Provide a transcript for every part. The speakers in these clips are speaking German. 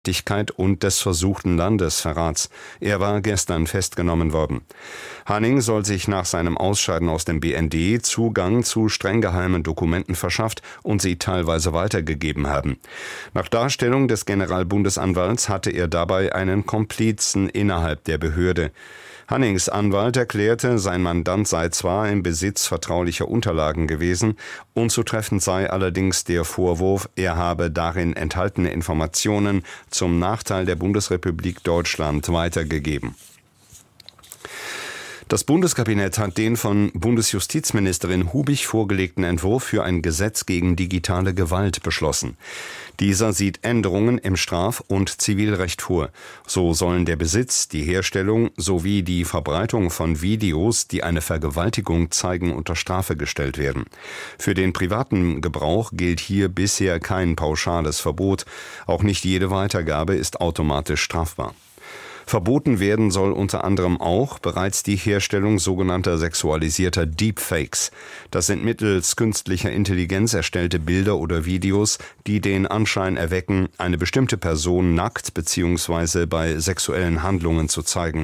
und des versuchten Landesverrats. Er war gestern festgenommen worden. Hanning soll sich nach seinem Ausscheiden aus dem BND Zugang zu streng geheimen Dokumenten verschafft und sie teilweise weitergegeben haben. Nach Darstellung des Generalbundesanwalts hatte er dabei einen Komplizen innerhalb der Behörde. Hannings Anwalt erklärte, sein Mandant sei zwar im Besitz vertraulicher Unterlagen gewesen, unzutreffend sei allerdings der Vorwurf, er habe darin enthaltene Informationen zum Nachteil der Bundesrepublik Deutschland weitergegeben. Das Bundeskabinett hat den von Bundesjustizministerin Hubich vorgelegten Entwurf für ein Gesetz gegen digitale Gewalt beschlossen. Dieser sieht Änderungen im Straf- und Zivilrecht vor. So sollen der Besitz, die Herstellung sowie die Verbreitung von Videos, die eine Vergewaltigung zeigen, unter Strafe gestellt werden. Für den privaten Gebrauch gilt hier bisher kein pauschales Verbot. Auch nicht jede Weitergabe ist automatisch strafbar. Verboten werden soll unter anderem auch bereits die Herstellung sogenannter sexualisierter Deepfakes. Das sind mittels künstlicher Intelligenz erstellte Bilder oder Videos, die den Anschein erwecken, eine bestimmte Person nackt bzw. bei sexuellen Handlungen zu zeigen.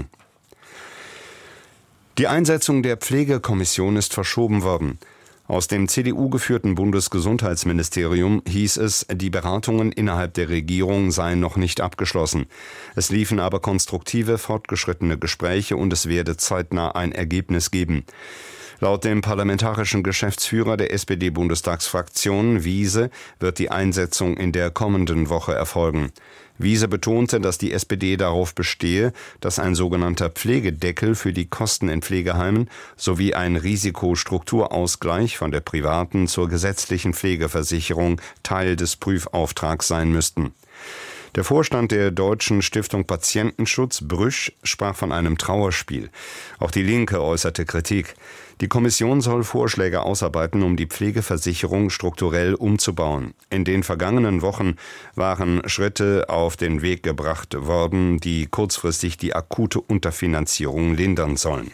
Die Einsetzung der Pflegekommission ist verschoben worden. Aus dem CDU-geführten Bundesgesundheitsministerium hieß es, die Beratungen innerhalb der Regierung seien noch nicht abgeschlossen. Es liefen aber konstruktive, fortgeschrittene Gespräche und es werde zeitnah ein Ergebnis geben. Laut dem parlamentarischen Geschäftsführer der SPD-Bundestagsfraktion, Wiese, wird die Einsetzung in der kommenden Woche erfolgen. Wiese betonte, dass die SPD darauf bestehe, dass ein sogenannter Pflegedeckel für die Kosten in Pflegeheimen sowie ein Risikostrukturausgleich von der privaten zur gesetzlichen Pflegeversicherung Teil des Prüfauftrags sein müssten. Der Vorstand der Deutschen Stiftung Patientenschutz, Brüsch, sprach von einem Trauerspiel. Auch die Linke äußerte Kritik. Die Kommission soll Vorschläge ausarbeiten, um die Pflegeversicherung strukturell umzubauen. In den vergangenen Wochen waren Schritte auf den Weg gebracht worden, die kurzfristig die akute Unterfinanzierung lindern sollen.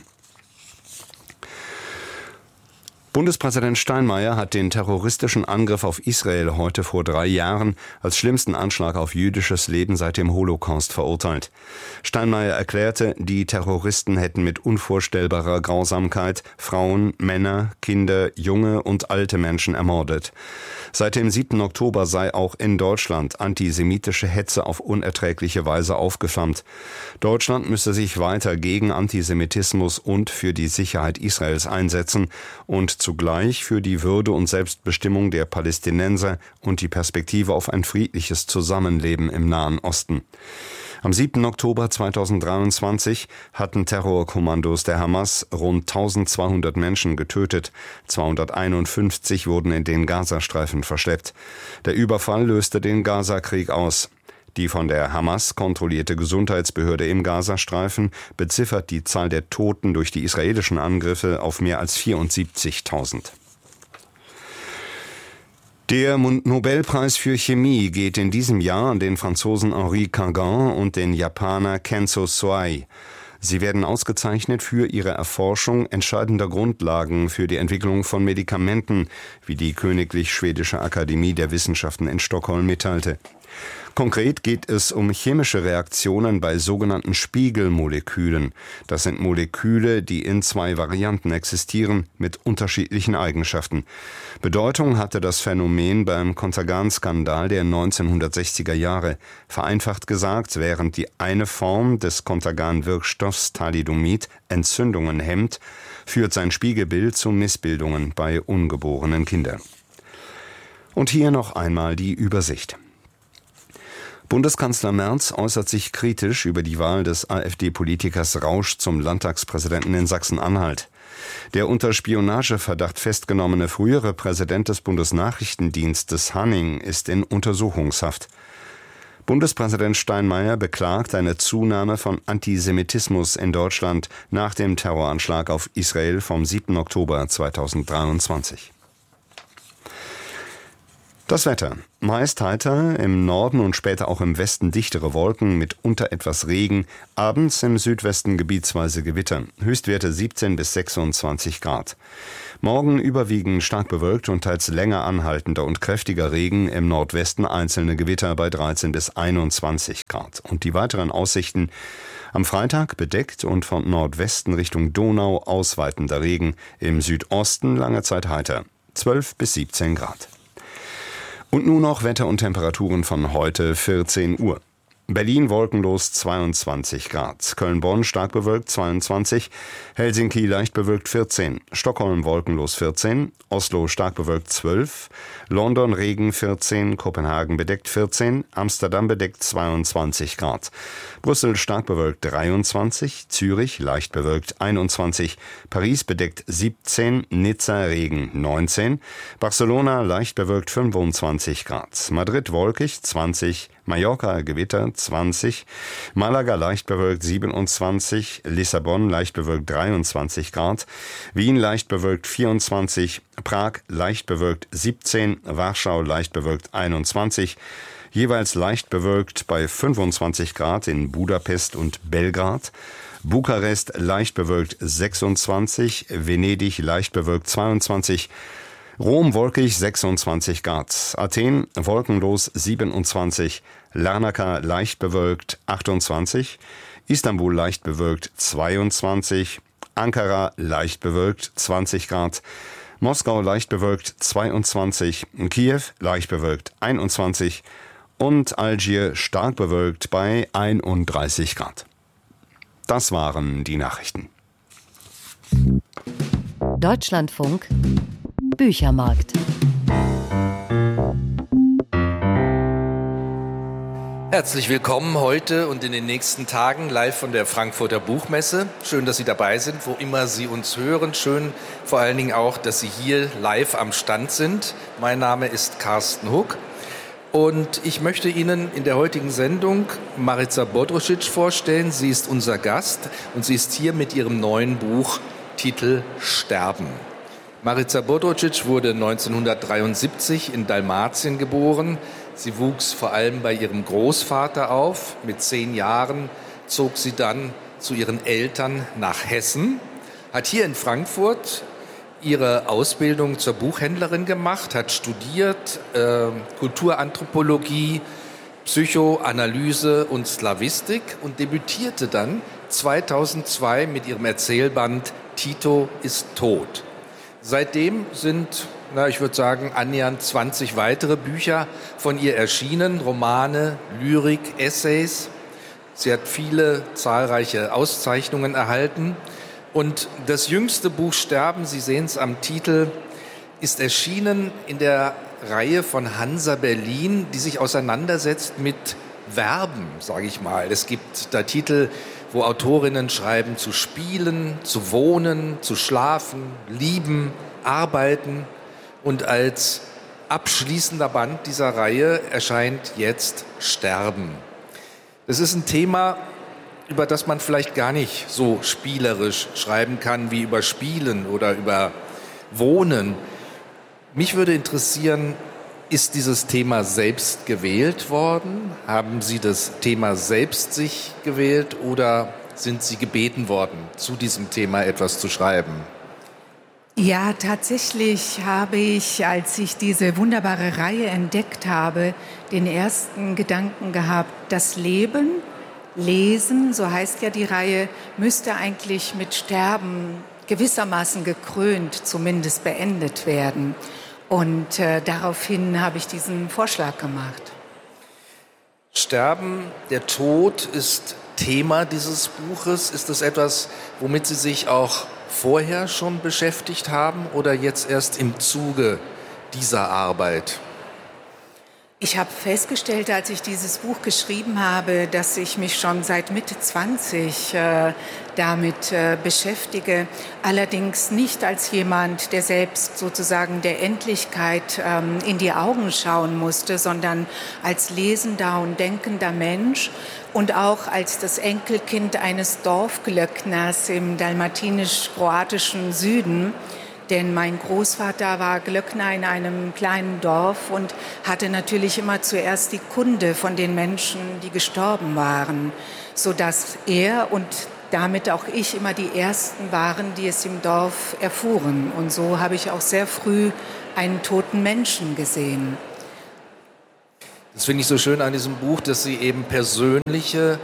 Bundespräsident Steinmeier hat den terroristischen Angriff auf Israel heute vor 3 Jahren als schlimmsten Anschlag auf jüdisches Leben seit dem Holocaust verurteilt. Steinmeier erklärte, die Terroristen hätten mit unvorstellbarer Grausamkeit Frauen, Männer, Kinder, junge und alte Menschen ermordet. Seit dem 7. Oktober sei auch in Deutschland antisemitische Hetze auf unerträgliche Weise aufgeflammt. Deutschland müsse sich weiter gegen Antisemitismus und für die Sicherheit Israels einsetzen und zugleich für die Würde und Selbstbestimmung der Palästinenser und die Perspektive auf ein friedliches Zusammenleben im Nahen Osten. Am 7. Oktober 2023 hatten Terrorkommandos der Hamas rund 1200 Menschen getötet. 251 wurden in den Gazastreifen verschleppt. Der Überfall löste den Gazakrieg aus. Die von der Hamas kontrollierte Gesundheitsbehörde im Gazastreifen beziffert die Zahl der Toten durch die israelischen Angriffe auf mehr als 74.000. Der Nobelpreis für Chemie geht in diesem Jahr an den Franzosen Henri Cagin und den Japaner Kenzo Soei. Sie werden ausgezeichnet für ihre Erforschung entscheidender Grundlagen für die Entwicklung von Medikamenten, wie die Königlich Schwedische Akademie der Wissenschaften in Stockholm mitteilte. Konkret geht es um chemische Reaktionen bei sogenannten Spiegelmolekülen. Das sind Moleküle, die in 2 Varianten existieren, mit unterschiedlichen Eigenschaften. Bedeutung hatte das Phänomen beim Contergan-Skandal der 1960er Jahre. Vereinfacht gesagt, während die eine Form des Contergan-Wirkstoffs Thalidomid Entzündungen hemmt, führt sein Spiegelbild zu Missbildungen bei ungeborenen Kindern. Und hier noch einmal die Übersicht. Bundeskanzler Merz äußert sich kritisch über die Wahl des AfD-Politikers Rausch zum Landtagspräsidenten in Sachsen-Anhalt. Der unter Spionageverdacht festgenommene frühere Präsident des Bundesnachrichtendienstes Hanning ist in Untersuchungshaft. Bundespräsident Steinmeier beklagt eine Zunahme von Antisemitismus in Deutschland nach dem Terroranschlag auf Israel vom 7. Oktober 2023. Das Wetter. Meist heiter, im Norden und später auch im Westen dichtere Wolken, mitunter etwas Regen, abends im Südwesten gebietsweise Gewitter, Höchstwerte 17 bis 26 Grad. Morgen überwiegend stark bewölkt und teils länger anhaltender und kräftiger Regen, im Nordwesten einzelne Gewitter bei 13 bis 21 Grad. Und die weiteren Aussichten: am Freitag bedeckt und von Nordwesten Richtung Donau ausweitender Regen, im Südosten lange Zeit heiter, 12 bis 17 Grad. Und nun noch Wetter und Temperaturen von heute 14 Uhr. Berlin wolkenlos 22 Grad, Köln-Bonn stark bewölkt 22, Helsinki leicht bewölkt 14, Stockholm wolkenlos 14, Oslo stark bewölkt 12, London Regen 14, Kopenhagen bedeckt 14, Amsterdam bedeckt 22 Grad, Brüssel stark bewölkt 23, Zürich leicht bewölkt 21, Paris bedeckt 17, Nizza Regen 19, Barcelona leicht bewölkt 25 Grad, Madrid wolkig 20, Mallorca Gewitter 20, Malaga leicht bewölkt 27, Lissabon leicht bewölkt 23 Grad, Wien leicht bewölkt 24, Prag leicht bewölkt 17, Warschau leicht bewölkt 21, jeweils leicht bewölkt bei 25 Grad in Budapest und Belgrad, Bukarest leicht bewölkt 26, Venedig leicht bewölkt 22, Rom wolkig 26 Grad, Athen wolkenlos 27, Larnaca leicht bewölkt 28, Istanbul leicht bewölkt 22, Ankara leicht bewölkt 20 Grad, Moskau leicht bewölkt 22, Kiew leicht bewölkt 21 und Algier stark bewölkt bei 31 Grad. Das waren die Nachrichten. Deutschlandfunk Büchermarkt. Herzlich willkommen heute und in den nächsten Tagen live von der Frankfurter Buchmesse. Schön, dass Sie dabei sind, wo immer Sie uns hören. Schön vor allen Dingen auch, dass Sie hier live am Stand sind. Mein Name ist Carsten Huck und ich möchte Ihnen in der heutigen Sendung Marica Bodrušić vorstellen. Sie ist unser Gast und sie ist hier mit ihrem neuen Buch Titel Sterben. Marica Bodrušić wurde 1973 in Dalmatien geboren. Sie wuchs vor allem bei ihrem Großvater auf. Mit 10 Jahren zog sie dann zu ihren Eltern nach Hessen, hat hier in Frankfurt ihre Ausbildung zur Buchhändlerin gemacht, hat studiert Kulturanthropologie, Psychoanalyse und Slawistik und debütierte dann 2002 mit ihrem Erzählband Tito ist tot. Seitdem sind, ich würde sagen, annähernd 20 weitere Bücher von ihr erschienen, Romane, Lyrik, Essays. Sie hat viele zahlreiche Auszeichnungen erhalten. Und das jüngste Buch Sterben, Sie sehen es am Titel, ist erschienen in der Reihe von Hansa Berlin, die sich auseinandersetzt mit Verben, sage ich mal. Es gibt da Titel, wo Autorinnen schreiben, zu spielen, zu wohnen, zu schlafen, lieben, arbeiten. Und als abschließender Band dieser Reihe erscheint jetzt Sterben. Das ist ein Thema, über das man vielleicht gar nicht so spielerisch schreiben kann wie über Spielen oder über Wohnen. Mich würde interessieren, ist dieses Thema selbst gewählt worden? Haben Sie das Thema selbst sich gewählt oder sind Sie gebeten worden, zu diesem Thema etwas zu schreiben? Ja, tatsächlich habe ich, als ich diese wunderbare Reihe entdeckt habe, den ersten Gedanken gehabt, das Leben, Lesen, so heißt ja die Reihe, müsste eigentlich mit Sterben gewissermaßen gekrönt, zumindest beendet werden. Und daraufhin habe ich diesen Vorschlag gemacht. Sterben, der Tod ist Thema dieses Buches. Ist das etwas, womit Sie sich auch vorher schon beschäftigt haben oder jetzt erst im Zuge dieser Arbeit? Ich habe festgestellt, als ich dieses Buch geschrieben habe, dass ich mich schon seit Mitte 20 damit beschäftige. Allerdings nicht als jemand, der selbst sozusagen der Endlichkeit in die Augen schauen musste, sondern als lesender und denkender Mensch und auch als das Enkelkind eines Dorfglöckners im dalmatinisch-kroatischen Süden, Denn mein Großvater war Glöckner in einem kleinen Dorf und hatte natürlich immer zuerst die Kunde von den Menschen, die gestorben waren, sodass er und damit auch ich immer die Ersten waren, die es im Dorf erfuhren. Und so habe ich auch sehr früh einen toten Menschen gesehen. Das finde ich so schön an diesem Buch, dass Sie eben persönliche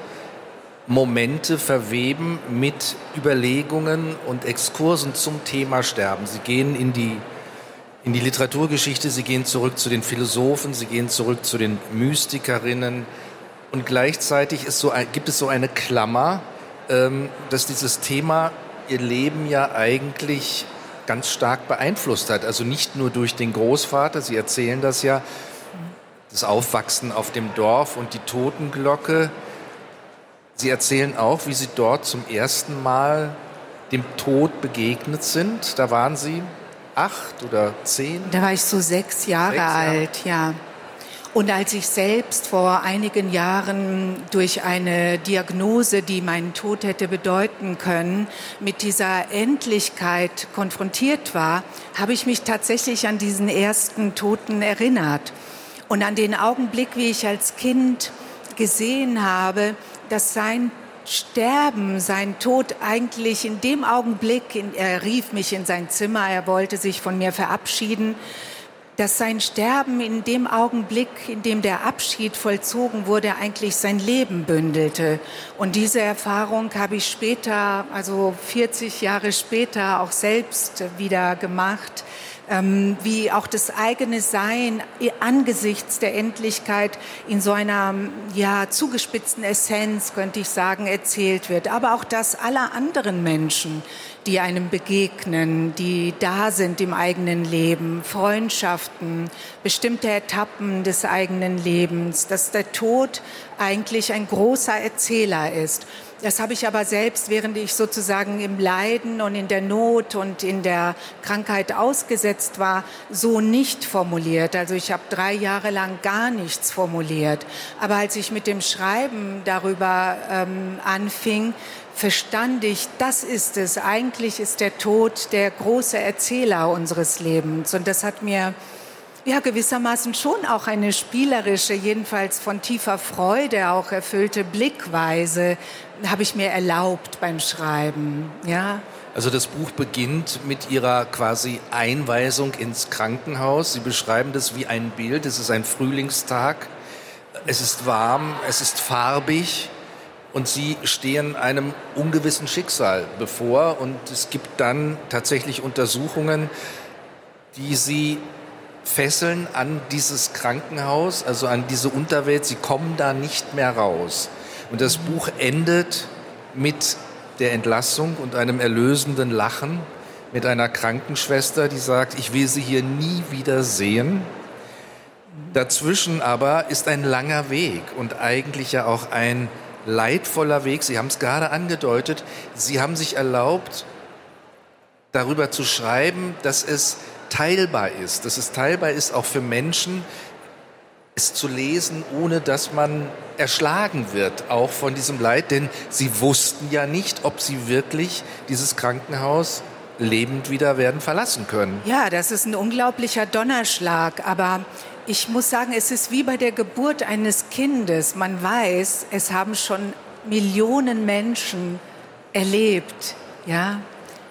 Momente verweben mit Überlegungen und Exkursen zum Thema Sterben. Sie gehen in die Literaturgeschichte, Sie gehen zurück zu den Philosophen, Sie gehen zurück zu den Mystikerinnen und gleichzeitig gibt es so eine Klammer, dass dieses Thema Ihr Leben ja eigentlich ganz stark beeinflusst hat. Also nicht nur durch den Großvater, Sie erzählen das ja, das Aufwachsen auf dem Dorf und die Totenglocke. Sie erzählen auch, wie Sie dort zum ersten Mal dem Tod begegnet sind. Da waren Sie 8 oder 10? Da war ich so 6 Jahre alt, ja. Und als ich selbst vor einigen Jahren durch eine Diagnose, die meinen Tod hätte bedeuten können, mit dieser Endlichkeit konfrontiert war, habe ich mich tatsächlich an diesen ersten Toten erinnert. Und an den Augenblick, wie ich als Kind gesehen habe, dass sein Sterben, sein Tod eigentlich in dem Augenblick, er rief mich in sein Zimmer, er wollte sich von mir verabschieden, dass sein Sterben in dem Augenblick, in dem der Abschied vollzogen wurde, eigentlich sein Leben bündelte. Und diese Erfahrung habe ich später, also 40 Jahre später, auch selbst wieder gemacht, wie auch das eigene Sein angesichts der Endlichkeit in so einer zugespitzten Essenz, könnte ich sagen, erzählt wird. Aber auch das aller anderen Menschen, die einem begegnen, die da sind im eigenen Leben, Freundschaften, bestimmte Etappen des eigenen Lebens, dass der Tod eigentlich ein großer Erzähler ist. Das habe ich aber selbst, während ich sozusagen im Leiden und in der Not und in der Krankheit ausgesetzt war, so nicht formuliert. Also ich habe 3 Jahre lang gar nichts formuliert. Aber als ich mit dem Schreiben darüber anfing, verstand ich, das ist es. Eigentlich ist der Tod der große Erzähler unseres Lebens. Und das hat mir gewissermaßen schon auch eine spielerische, jedenfalls von tiefer Freude auch erfüllte Blickweise habe ich mir erlaubt beim Schreiben, ja. Also das Buch beginnt mit Ihrer quasi Einweisung ins Krankenhaus. Sie beschreiben das wie ein Bild. Es ist ein Frühlingstag. Es ist warm, es ist farbig und Sie stehen einem ungewissen Schicksal bevor. Und es gibt dann tatsächlich Untersuchungen, die Sie fesseln an dieses Krankenhaus, also an diese Unterwelt. Sie kommen da nicht mehr raus. Und das Buch endet mit der Entlassung und einem erlösenden Lachen, mit einer Krankenschwester, die sagt, ich will Sie hier nie wieder sehen. Dazwischen aber ist ein langer Weg und eigentlich ja auch ein leidvoller Weg. Sie haben es gerade angedeutet, Sie haben sich erlaubt, darüber zu schreiben, dass es teilbar ist auch für Menschen, es zu lesen, ohne dass man erschlagen wird, auch von diesem Leid. Denn Sie wussten ja nicht, ob Sie wirklich dieses Krankenhaus lebend wieder werden verlassen können. Ja, das ist ein unglaublicher Donnerschlag. Aber ich muss sagen, es ist wie bei der Geburt eines Kindes. Man weiß, es haben schon Millionen Menschen erlebt. Ja,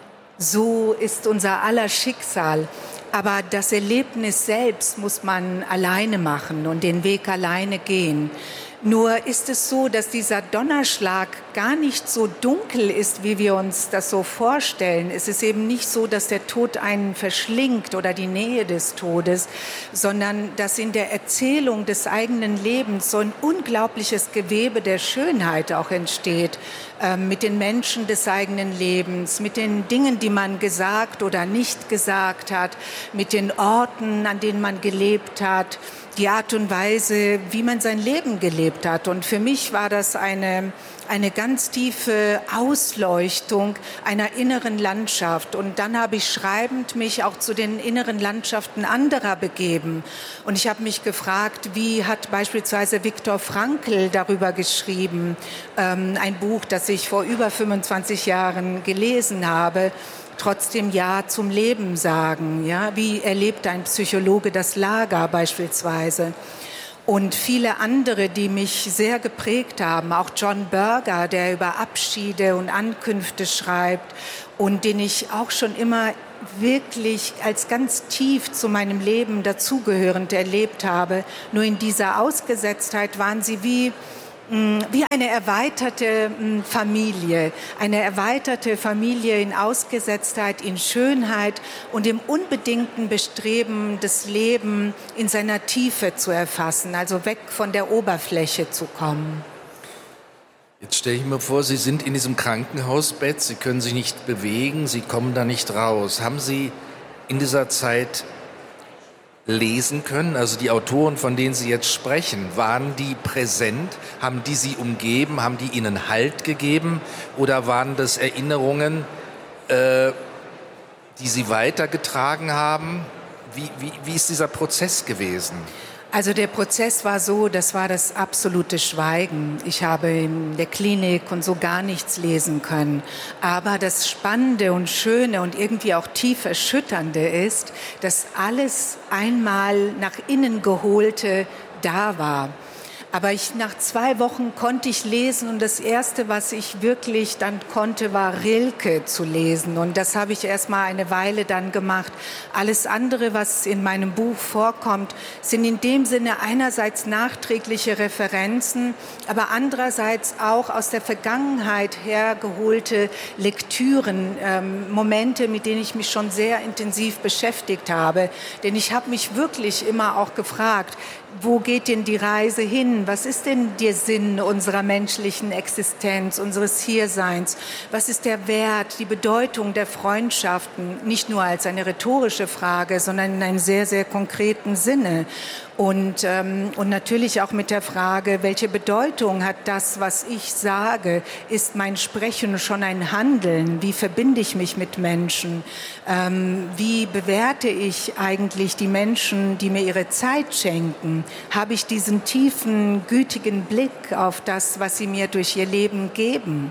so ist unser aller Schicksal. Aber das Erlebnis selbst muss man alleine machen und den Weg alleine gehen. Nur ist es so, dass dieser Donnerschlag gar nicht so dunkel ist, wie wir uns das so vorstellen. Es ist eben nicht so, dass der Tod einen verschlingt oder die Nähe des Todes, sondern dass in der Erzählung des eigenen Lebens so ein unglaubliches Gewebe der Schönheit auch entsteht, mit den Menschen des eigenen Lebens, mit den Dingen, die man gesagt oder nicht gesagt hat, mit den Orten, an denen man gelebt hat, die Art und Weise, wie man sein Leben gelebt hat. Und für mich war das eine ganz tiefe Ausleuchtung einer inneren Landschaft. Und dann habe ich schreibend mich auch zu den inneren Landschaften anderer begeben. Und ich habe mich gefragt, wie hat beispielsweise Viktor Frankl darüber geschrieben, ein Buch, das ich vor über 25 Jahren gelesen habe, trotzdem Ja zum Leben sagen. Ja? Wie erlebt ein Psychologe das Lager beispielsweise? Und viele andere, die mich sehr geprägt haben, auch John Berger, der über Abschiede und Ankünfte schreibt und den ich auch schon immer wirklich als ganz tief zu meinem Leben dazugehörend erlebt habe. Nur in dieser Ausgesetztheit waren sie wie eine erweiterte Familie in Ausgesetztheit, in Schönheit und im unbedingten Bestreben, das Leben in seiner Tiefe zu erfassen, also weg von der Oberfläche zu kommen. Jetzt stelle ich mir vor, Sie sind in diesem Krankenhausbett, Sie können sich nicht bewegen, Sie kommen da nicht raus. Haben Sie in dieser Zeit lesen können? Also die Autoren, von denen Sie jetzt sprechen, waren die präsent? Haben die Sie umgeben? Haben die Ihnen Halt gegeben? Oder waren das Erinnerungen, die Sie weitergetragen haben? Wie ist dieser Prozess gewesen? Also der Prozess war so, das war das absolute Schweigen. Ich habe in der Klinik und so gar nichts lesen können. Aber das Spannende und Schöne und irgendwie auch tief Erschütternde ist, dass alles einmal nach innen geholte da war. Aber nach 2 Wochen konnte ich lesen und das Erste, was ich wirklich dann konnte, war Rilke zu lesen. Und das habe ich erst mal eine Weile dann gemacht. Alles andere, was in meinem Buch vorkommt, sind in dem Sinne einerseits nachträgliche Referenzen, aber andererseits auch aus der Vergangenheit hergeholte Lektüren, Momente, mit denen ich mich schon sehr intensiv beschäftigt habe. Denn ich habe mich wirklich immer auch gefragt, wo geht denn die Reise hin? Was ist denn der Sinn unserer menschlichen Existenz, unseres Hierseins? Was ist der Wert, die Bedeutung der Freundschaften? Nicht nur als eine rhetorische Frage, sondern in einem sehr, sehr konkreten Sinne. Und natürlich auch mit der Frage, welche Bedeutung hat das, was ich sage? Ist mein Sprechen schon ein Handeln? Wie verbinde ich mich mit Menschen? Wie bewerte ich eigentlich die Menschen, die mir ihre Zeit schenken? Habe ich diesen tiefen, gütigen Blick auf das, was sie mir durch ihr Leben geben?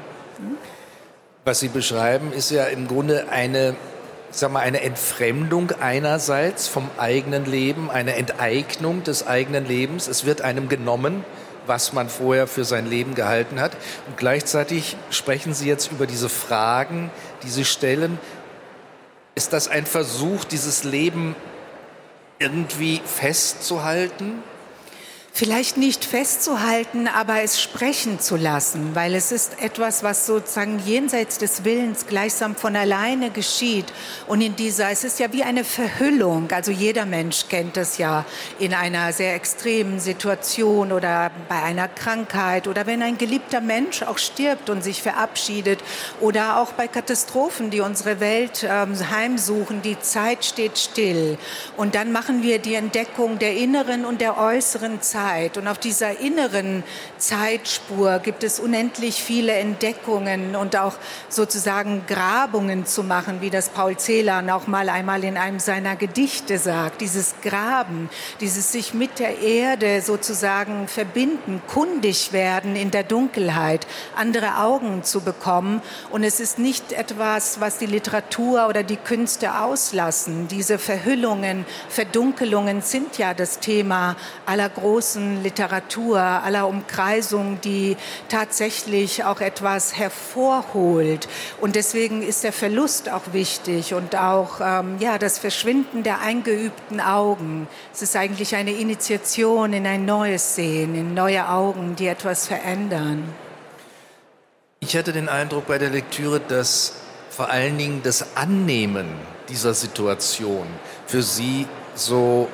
Was Sie beschreiben, ist ja im Grunde eine Entfremdung einerseits vom eigenen Leben, eine Enteignung des eigenen Lebens. Es wird einem genommen, was man vorher für sein Leben gehalten hat. Und gleichzeitig sprechen Sie jetzt über diese Fragen, die Sie stellen. Ist das ein Versuch, dieses Leben irgendwie festzuhalten? Vielleicht nicht festzuhalten, aber es sprechen zu lassen, weil es ist etwas, was sozusagen jenseits des Willens gleichsam von alleine geschieht. Und es ist ja wie eine Verhüllung, also jeder Mensch kennt das ja in einer sehr extremen Situation oder bei einer Krankheit oder wenn ein geliebter Mensch auch stirbt und sich verabschiedet oder auch bei Katastrophen, die unsere Welt heimsuchen, die Zeit steht still. Und dann machen wir die Entdeckung der inneren und der äußeren Zeit. Und auf dieser inneren Zeitspur gibt es unendlich viele Entdeckungen und auch sozusagen Grabungen zu machen, wie das Paul Celan auch einmal in einem seiner Gedichte sagt. Dieses Graben, dieses sich mit der Erde sozusagen verbinden, kundig werden in der Dunkelheit, andere Augen zu bekommen. Und es ist nicht etwas, was die Literatur oder die Künste auslassen. Diese Verhüllungen, Verdunkelungen sind ja das Thema aller großen Literatur, aller Umkreisung, die tatsächlich auch etwas hervorholt. Und deswegen ist der Verlust auch wichtig und auch das Verschwinden der eingeübten Augen. Es ist eigentlich eine Initiation in ein neues Sehen, in neue Augen, die etwas verändern. Ich hatte den Eindruck bei der Lektüre, dass vor allen Dingen das Annehmen dieser Situation für Sie so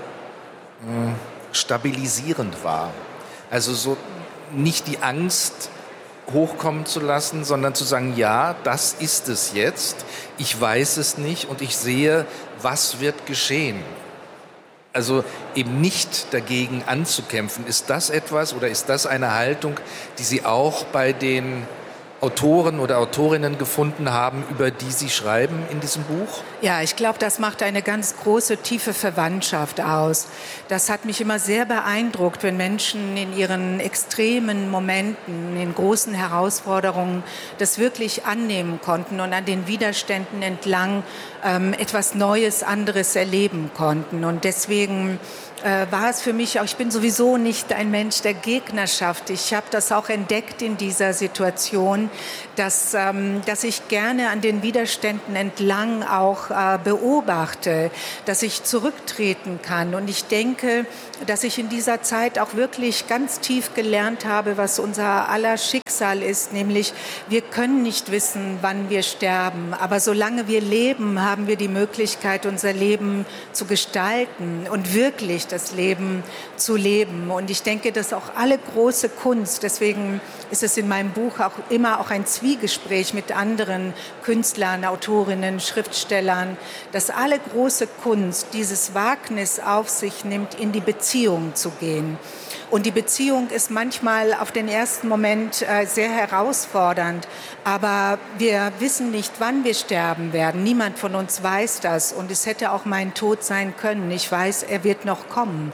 stabilisierend war. Also so nicht die Angst hochkommen zu lassen, sondern zu sagen, ja, das ist es jetzt, ich weiß es nicht und ich sehe, was wird geschehen. Also eben nicht dagegen anzukämpfen. Ist das etwas oder ist das eine Haltung, die Sie auch bei den Autoren oder Autorinnen gefunden haben, über die Sie schreiben in diesem Buch? Ja, ich glaube, das macht eine ganz große, tiefe Verwandtschaft aus. Das hat mich immer sehr beeindruckt, wenn Menschen in ihren extremen Momenten, in großen Herausforderungen das wirklich annehmen konnten und an den Widerständen entlang etwas Neues, anderes erleben konnten. Und deswegen war es für mich auch, ich bin sowieso nicht ein Mensch der Gegnerschaft. Ich habe das auch entdeckt in dieser Situation, dass ich gerne an den Widerständen entlang auch beobachte, dass ich zurücktreten kann. Und ich denke, dass ich in dieser Zeit auch wirklich ganz tief gelernt habe, was unser aller Schicksal ist, nämlich wir können nicht wissen, wann wir sterben. Aber solange wir leben, haben wir die Möglichkeit, unser Leben zu gestalten und wirklich das Leben zu leben. Und ich denke, dass auch alle große Kunst, deswegen ist es in meinem Buch auch immer auch ein Zwiegespräch mit anderen Künstlern, Autorinnen, Schriftstellern, dass alle große Kunst dieses Wagnis auf sich nimmt, in die Beziehung zu gehen. Und die Beziehung ist manchmal auf den ersten Moment sehr herausfordernd, aber wir wissen nicht, wann wir sterben werden. Niemand von uns weiß das und es hätte auch mein Tod sein können. Ich weiß, er wird noch kommen.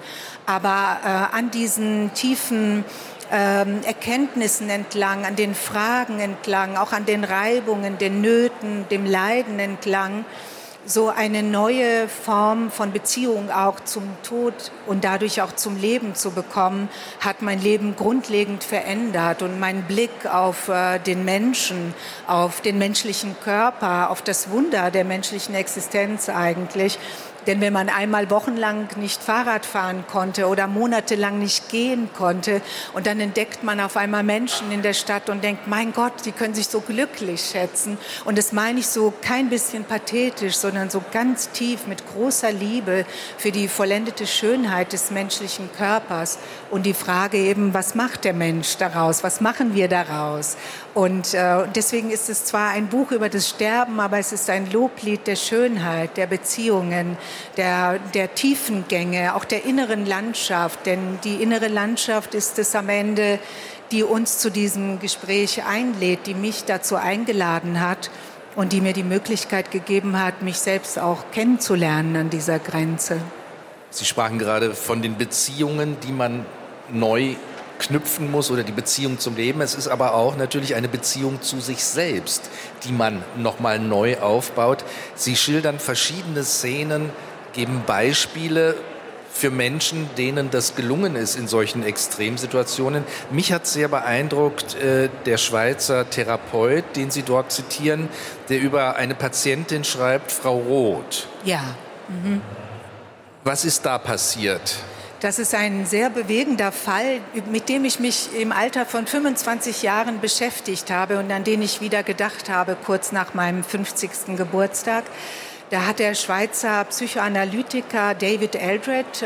Aber an diesen tiefen Erkenntnissen entlang, an den Fragen entlang, auch an den Reibungen, den Nöten, dem Leiden entlang, so eine neue Form von Beziehung auch zum Tod und dadurch auch zum Leben zu bekommen, hat mein Leben grundlegend verändert und mein Blick auf den Menschen, auf den menschlichen Körper, auf das Wunder der menschlichen Existenz eigentlich. Denn wenn man einmal wochenlang nicht Fahrrad fahren konnte oder monatelang nicht gehen konnte und dann entdeckt man auf einmal Menschen in der Stadt und denkt, mein Gott, die können sich so glücklich schätzen. Und das meine ich so kein bisschen pathetisch, sondern so ganz tief mit großer Liebe für die vollendete Schönheit des menschlichen Körpers. Und die Frage eben, was macht der Mensch daraus? Was machen wir daraus? Und deswegen ist es zwar ein Buch über das Sterben, aber es ist ein Loblied der Schönheit, der Beziehungen, der tiefen Gänge, auch der inneren Landschaft. Denn die innere Landschaft ist es am Ende, die uns zu diesem Gespräch einlädt, die mich dazu eingeladen hat und die mir die Möglichkeit gegeben hat, mich selbst auch kennenzulernen an dieser Grenze. Sie sprachen gerade von den Beziehungen, die man neu knüpfen muss oder die Beziehung zum Leben. Es ist aber auch natürlich eine Beziehung zu sich selbst, die man nochmal neu aufbaut. Sie schildern verschiedene Szenen, geben Beispiele für Menschen, denen das gelungen ist in solchen Extremsituationen. Mich hat sehr beeindruckt der Schweizer Therapeut, den Sie dort zitieren, der über eine Patientin schreibt, Frau Roth. Ja. Mhm. Was ist da passiert? Das ist ein sehr bewegender Fall, mit dem ich mich im Alter von 25 Jahren beschäftigt habe und an den ich wieder gedacht habe, kurz nach meinem 50. Geburtstag. Da hat der Schweizer Psychoanalytiker David Eldred,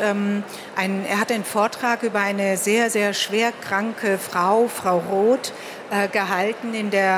er hat einen Vortrag über eine sehr, sehr schwer kranke Frau Roth, gehalten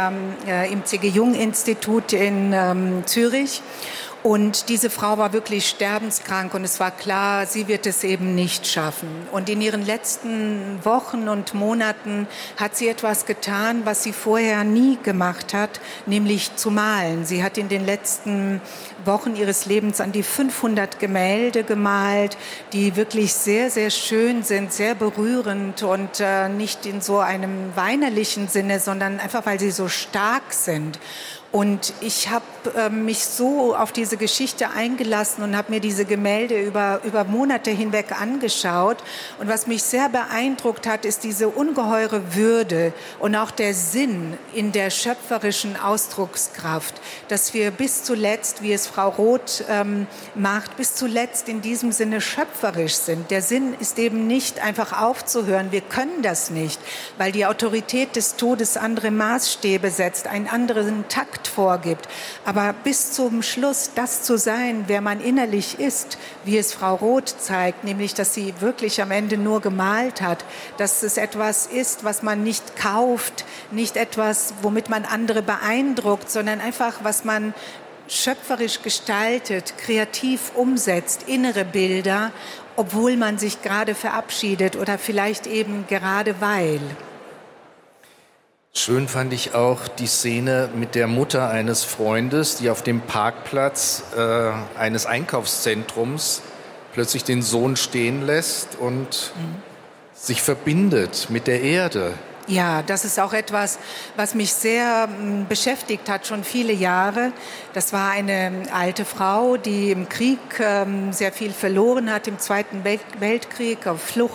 im C.G. Jung-Institut in Zürich. Und diese Frau war wirklich sterbenskrank und es war klar, sie wird es eben nicht schaffen. Und in ihren letzten Wochen und Monaten hat sie etwas getan, was sie vorher nie gemacht hat, nämlich zu malen. Sie hat in den letzten Wochen ihres Lebens an die 500 Gemälde gemalt, die wirklich sehr, sehr schön sind, sehr berührend und nicht in so einem weinerlichen Sinne, sondern einfach, weil sie so stark sind. Und ich habe mich so auf diese Geschichte eingelassen und habe mir diese Gemälde über Monate hinweg angeschaut. Und was mich sehr beeindruckt hat, ist diese ungeheure Würde und auch der Sinn in der schöpferischen Ausdruckskraft, dass wir bis zuletzt, wie es Frau Roth macht, bis zuletzt in diesem Sinne schöpferisch sind. Der Sinn ist eben nicht einfach aufzuhören. Wir können das nicht, weil die Autorität des Todes andere Maßstäbe setzt, einen anderen Takt vorgibt. Aber bis zum Schluss das zu sein, wer man innerlich ist, wie es Frau Roth zeigt, nämlich, dass sie wirklich am Ende nur gemalt hat, dass es etwas ist, was man nicht kauft, nicht etwas, womit man andere beeindruckt, sondern einfach, was man schöpferisch gestaltet, kreativ umsetzt, innere Bilder, obwohl man sich gerade verabschiedet oder vielleicht eben gerade weil. Schön fand ich auch die Szene mit der Mutter eines Freundes, die auf dem Parkplatz eines Einkaufszentrums plötzlich den Sohn stehen lässt und sich verbindet mit der Erde. Ja, das ist auch etwas, was mich sehr beschäftigt hat, schon viele Jahre. Das war eine alte Frau, die im Krieg sehr viel verloren hat, im Zweiten Weltkrieg,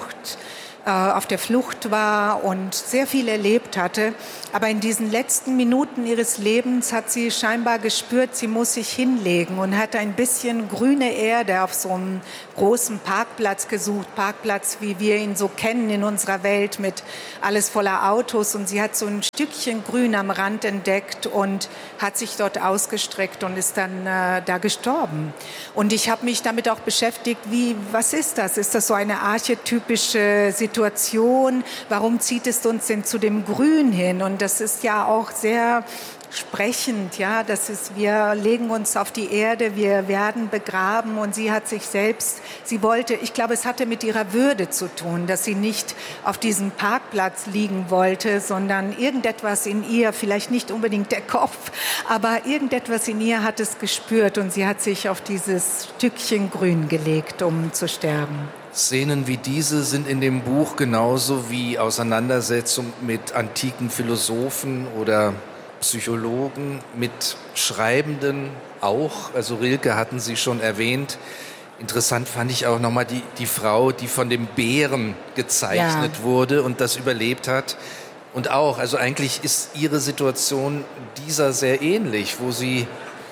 auf der Flucht war und sehr viel erlebt hatte. Aber in diesen letzten Minuten ihres Lebens hat sie scheinbar gespürt, sie muss sich hinlegen und hat ein bisschen grüne Erde auf so einem großen Parkplatz gesucht. Parkplatz, wie wir ihn so kennen in unserer Welt, mit alles voller Autos. Und sie hat so ein Stückchen Grün am Rand entdeckt und hat sich dort ausgestreckt und ist dann da gestorben. Und ich habe mich damit auch beschäftigt, was ist das? Ist das so eine archetypische Situation? Warum zieht es uns denn zu dem Grün hin? Und das ist ja auch sehr sprechend, ja, wir legen uns auf die Erde, wir werden begraben und sie hat sich selbst, ich glaube, es hatte mit ihrer Würde zu tun, dass sie nicht auf diesem Parkplatz liegen wollte, sondern irgendetwas in ihr, vielleicht nicht unbedingt der Kopf, aber irgendetwas in ihr hat es gespürt und sie hat sich auf dieses Stückchen Grün gelegt, um zu sterben. Szenen wie diese sind in dem Buch genauso wie Auseinandersetzung mit antiken Philosophen oder Psychologen, mit Schreibenden auch. Also Rilke hatten Sie schon erwähnt. Interessant fand ich auch nochmal die Frau, die von dem Bären gezeichnet wurde und das überlebt hat. Und auch, also eigentlich ist ihre Situation dieser sehr ähnlich, wo sie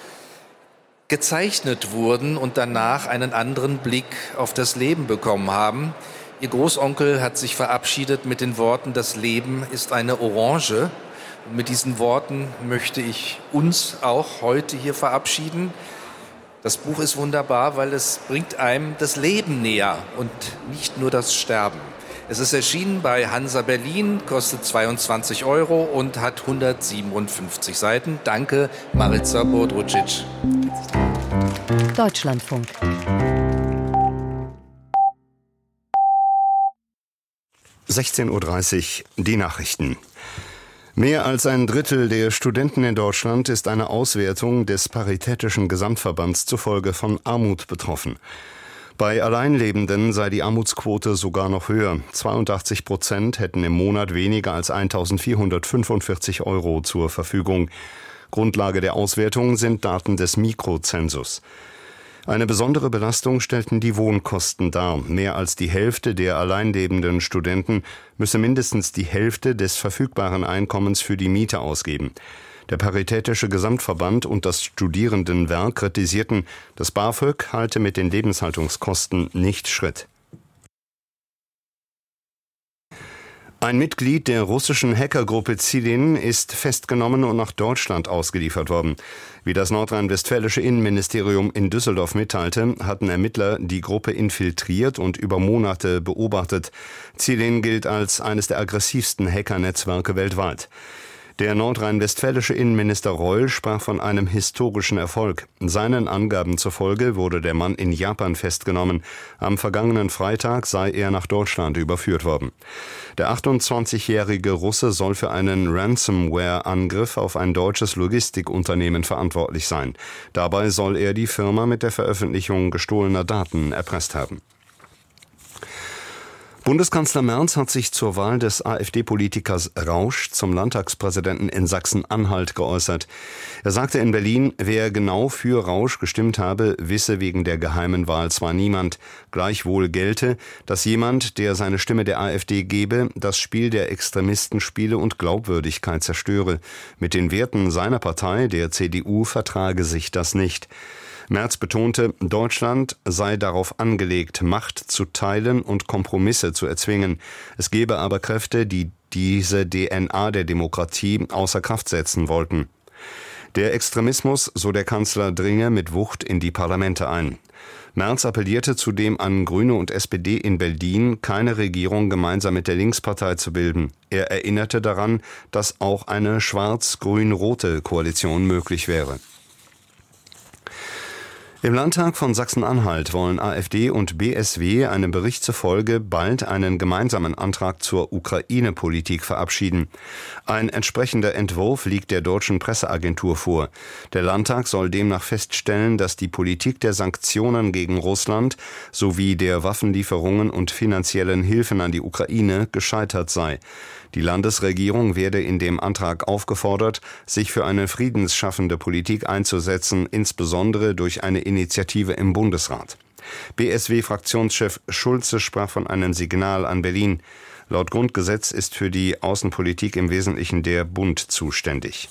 gezeichnet wurden und danach einen anderen Blick auf das Leben bekommen haben. Ihr Großonkel hat sich verabschiedet mit den Worten, das Leben ist eine Orange. Und mit diesen Worten möchte ich uns auch heute hier verabschieden. Das Buch ist wunderbar, weil es bringt einem das Leben näher und nicht nur das Sterben. Es ist erschienen bei Hansa Berlin, kostet 22 € und hat 157 Seiten. Danke, Marica Bodrucic. Deutschlandfunk. (16:30 Uhr) die Nachrichten. Mehr als ein Drittel der Studenten in Deutschland ist einer Auswertung des Paritätischen Gesamtverbands zufolge von Armut betroffen. Bei Alleinlebenden sei die Armutsquote sogar noch höher. 82% hätten im Monat weniger als 1.445 € zur Verfügung. Grundlage der Auswertung sind Daten des Mikrozensus. Eine besondere Belastung stellten die Wohnkosten dar. Mehr als die Hälfte der alleinlebenden Studenten müsse mindestens die Hälfte des verfügbaren Einkommens für die Miete ausgeben. Der Paritätische Gesamtverband und das Studierendenwerk kritisierten, das BAföG halte mit den Lebenshaltungskosten nicht Schritt. Ein Mitglied der russischen Hackergruppe Zilin ist festgenommen und nach Deutschland ausgeliefert worden. Wie das nordrhein-westfälische Innenministerium in Düsseldorf mitteilte, hatten Ermittler die Gruppe infiltriert und über Monate beobachtet. Zilin gilt als eines der aggressivsten Hackernetzwerke weltweit. Der nordrhein-westfälische Innenminister Reul sprach von einem historischen Erfolg. Seinen Angaben zufolge wurde der Mann in Japan festgenommen. Am vergangenen Freitag sei er nach Deutschland überführt worden. Der 28-jährige Russe soll für einen Ransomware-Angriff auf ein deutsches Logistikunternehmen verantwortlich sein. Dabei soll er die Firma mit der Veröffentlichung gestohlener Daten erpresst haben. Bundeskanzler Merz hat sich zur Wahl des AfD-Politikers Rausch zum Landtagspräsidenten in Sachsen-Anhalt geäußert. Er sagte in Berlin, wer genau für Rausch gestimmt habe, wisse wegen der geheimen Wahl zwar niemand. Gleichwohl gelte, dass jemand, der seine Stimme der AfD gebe, das Spiel der Extremisten spiele und Glaubwürdigkeit zerstöre. Mit den Werten seiner Partei, der CDU, vertrage sich das nicht. Merz betonte, Deutschland sei darauf angelegt, Macht zu teilen und Kompromisse zu erzwingen. Es gebe aber Kräfte, die diese DNA der Demokratie außer Kraft setzen wollten. Der Extremismus, so der Kanzler, dringe mit Wucht in die Parlamente ein. Merz appellierte zudem an Grüne und SPD in Berlin, keine Regierung gemeinsam mit der Linkspartei zu bilden. Er erinnerte daran, dass auch eine schwarz-grün-rote Koalition möglich wäre. Im Landtag von Sachsen-Anhalt wollen AfD und BSW einem Bericht zufolge bald einen gemeinsamen Antrag zur Ukraine-Politik verabschieden. Ein entsprechender Entwurf liegt der deutschen Presseagentur vor. Der Landtag soll demnach feststellen, dass die Politik der Sanktionen gegen Russland sowie der Waffenlieferungen und finanziellen Hilfen an die Ukraine gescheitert sei. Die Landesregierung werde in dem Antrag aufgefordert, sich für eine friedensschaffende Politik einzusetzen, insbesondere durch eine Initiative im Bundesrat. BSW-Fraktionschef Schulze sprach von einem Signal an Berlin. Laut Grundgesetz ist für die Außenpolitik im Wesentlichen der Bund zuständig.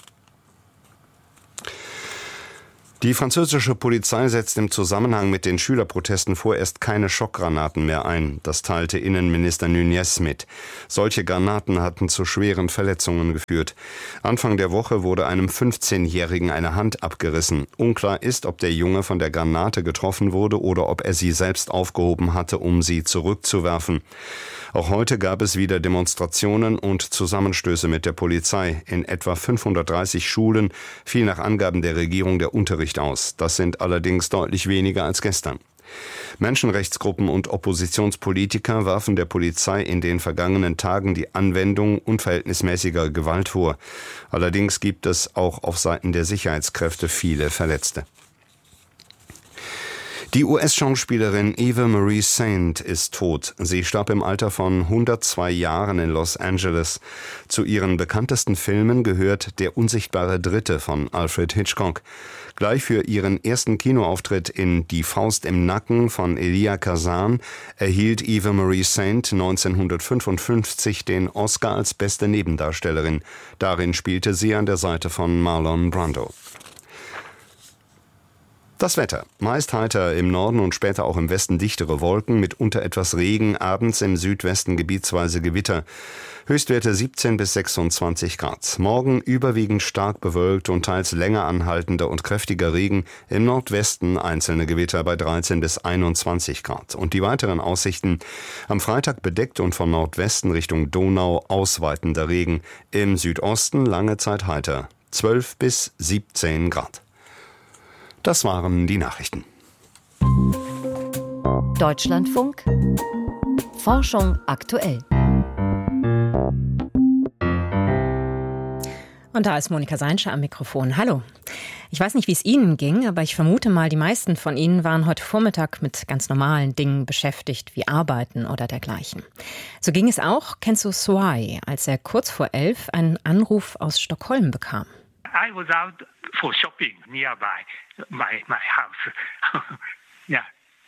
Die französische Polizei setzt im Zusammenhang mit den Schülerprotesten vorerst keine Schockgranaten mehr ein. Das teilte Innenminister Nunez mit. Solche Granaten hatten zu schweren Verletzungen geführt. Anfang der Woche wurde einem 15-Jährigen eine Hand abgerissen. Unklar ist, ob der Junge von der Granate getroffen wurde oder ob er sie selbst aufgehoben hatte, um sie zurückzuwerfen. Auch heute gab es wieder Demonstrationen und Zusammenstöße mit der Polizei. In etwa 530 Schulen fiel nach Angaben der Regierung der Unterricht aus. Das sind allerdings deutlich weniger als gestern. Menschenrechtsgruppen und Oppositionspolitiker warfen der Polizei in den vergangenen Tagen die Anwendung unverhältnismäßiger Gewalt vor. Allerdings gibt es auch auf Seiten der Sicherheitskräfte viele Verletzte. Die US-Schauspielerin Eva Marie Saint ist tot. Sie starb im Alter von 102 Jahren in Los Angeles. Zu ihren bekanntesten Filmen gehört Der unsichtbare Dritte von Alfred Hitchcock. Gleich für ihren ersten Kinoauftritt in Die Faust im Nacken von Elia Kazan erhielt Eva Marie Saint 1955 den Oscar als beste Nebendarstellerin. Darin spielte sie an der Seite von Marlon Brando. Das Wetter. Meist heiter im Norden und später auch im Westen dichtere Wolken, mitunter etwas Regen, abends im Südwesten gebietsweise Gewitter. Höchstwerte 17 bis 26 Grad. Morgen überwiegend stark bewölkt und teils länger anhaltender und kräftiger Regen. Im Nordwesten einzelne Gewitter bei 13 bis 21 Grad. Und die weiteren Aussichten. Am Freitag bedeckt und von Nordwesten Richtung Donau ausweitender Regen. Im Südosten lange Zeit heiter. 12 bis 17 Grad. Das waren die Nachrichten. Deutschlandfunk. Forschung aktuell. Und da ist Monika Seinscher am Mikrofon. Hallo. Ich weiß nicht, wie es Ihnen ging, aber ich vermute mal, die meisten von Ihnen waren heute Vormittag mit ganz normalen Dingen beschäftigt, wie Arbeiten oder dergleichen. So ging es auch Kenzo Swai, als er kurz vor 11 einen Anruf aus Stockholm bekam. I was out for shopping nearby my house. Yeah.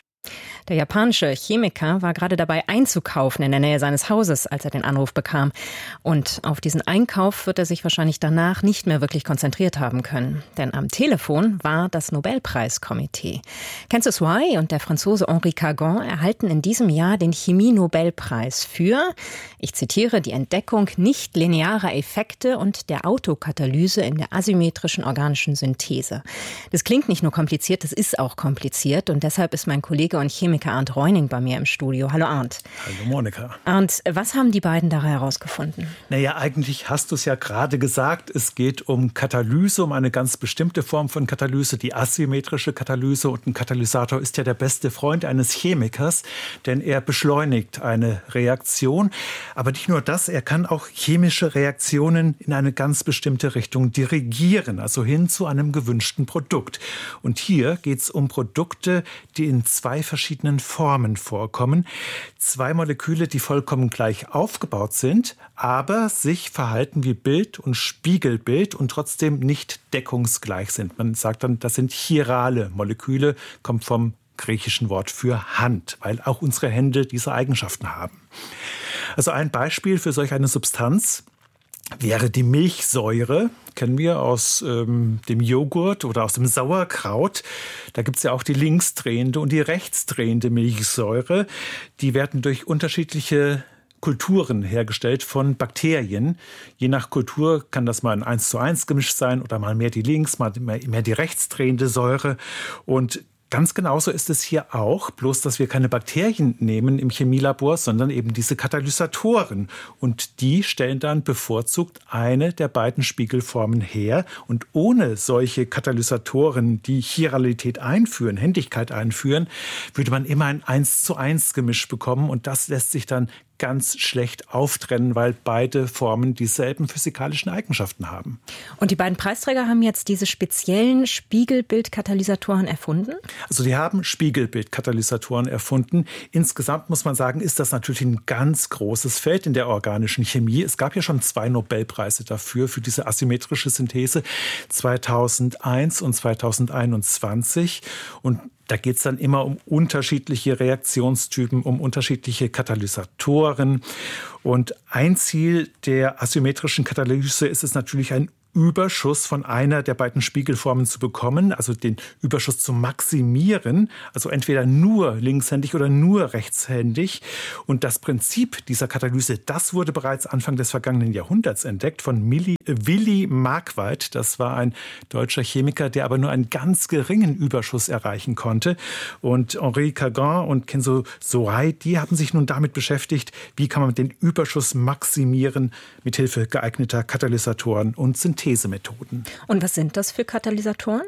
Der japanische Chemiker war gerade dabei einzukaufen in der Nähe seines Hauses, als er den Anruf bekam. Und auf diesen Einkauf wird er sich wahrscheinlich danach nicht mehr wirklich konzentriert haben können. Denn am Telefon war das Nobelpreiskomitee. Kenzo Swai und der Franzose Henri Cargan erhalten in diesem Jahr den Chemie-Nobelpreis für, ich zitiere, die Entdeckung nicht-linearer Effekte und der Autokatalyse in der asymmetrischen organischen Synthese. Das klingt nicht nur kompliziert, das ist auch kompliziert. Und deshalb ist mein Kollege und Chemiker Arndt Reuning bei mir im Studio. Hallo Arndt. Hallo Monika. Arndt, was haben die beiden da herausgefunden? Naja, eigentlich hast du es ja gerade gesagt. Es geht um Katalyse, um eine ganz bestimmte Form von Katalyse, die asymmetrische Katalyse. Und ein Katalysator ist ja der beste Freund eines Chemikers, denn er beschleunigt eine Reaktion. Aber nicht nur das, er kann auch chemische Reaktionen in eine ganz bestimmte Richtung dirigieren, also hin zu einem gewünschten Produkt. Und hier geht es um Produkte, die in zwei verschiedenen Formen vorkommen. Zwei Moleküle, die vollkommen gleich aufgebaut sind, aber sich verhalten wie Bild und Spiegelbild und trotzdem nicht deckungsgleich sind. Man sagt dann, das sind chirale Moleküle, kommt vom griechischen Wort für Hand, weil auch unsere Hände diese Eigenschaften haben. Also ein Beispiel für solch eine Substanz wäre die Milchsäure, kennen wir aus dem Joghurt oder aus dem Sauerkraut. Da gibt es ja auch die linksdrehende und die rechtsdrehende Milchsäure. Die werden durch unterschiedliche Kulturen hergestellt von Bakterien. Je nach Kultur kann das mal ein 1:1 Gemisch sein oder mal mehr die links, mal mehr die rechtsdrehende Säure. Und Ganz genauso ist es hier auch, bloß dass wir keine Bakterien nehmen im Chemielabor, sondern eben diese Katalysatoren. Und die stellen dann bevorzugt eine der beiden Spiegelformen her. Und ohne solche Katalysatoren, die Chiralität einführen, Händigkeit einführen, würde man immer ein 1:1 Gemisch bekommen. Und das lässt sich dann ganz schlecht auftrennen, weil beide Formen dieselben physikalischen Eigenschaften haben. Und die beiden Preisträger haben jetzt diese speziellen Spiegelbildkatalysatoren erfunden? Also die haben Spiegelbildkatalysatoren erfunden. Insgesamt muss man sagen, ist das natürlich ein ganz großes Feld in der organischen Chemie. Es gab ja schon 2 Nobelpreise dafür, für diese asymmetrische Synthese, 2001 und 2021. Und da geht es dann immer um unterschiedliche Reaktionstypen, um unterschiedliche Katalysatoren. Und ein Ziel der asymmetrischen Katalyse ist es natürlich, ein Überschuss von einer der beiden Spiegelformen zu bekommen, also den Überschuss zu maximieren, also entweder nur linkshändig oder nur rechtshändig. Und das Prinzip dieser Katalyse, das wurde bereits Anfang des vergangenen Jahrhunderts entdeckt von Willy Marquardt. Das war ein deutscher Chemiker, der aber nur einen ganz geringen Überschuss erreichen konnte. Und Henri Cagin und Kenzo Sohai, die haben sich nun damit beschäftigt, wie kann man den Überschuss maximieren mithilfe geeigneter Katalysatoren und Synthesemethoden. Und was sind das für Katalysatoren?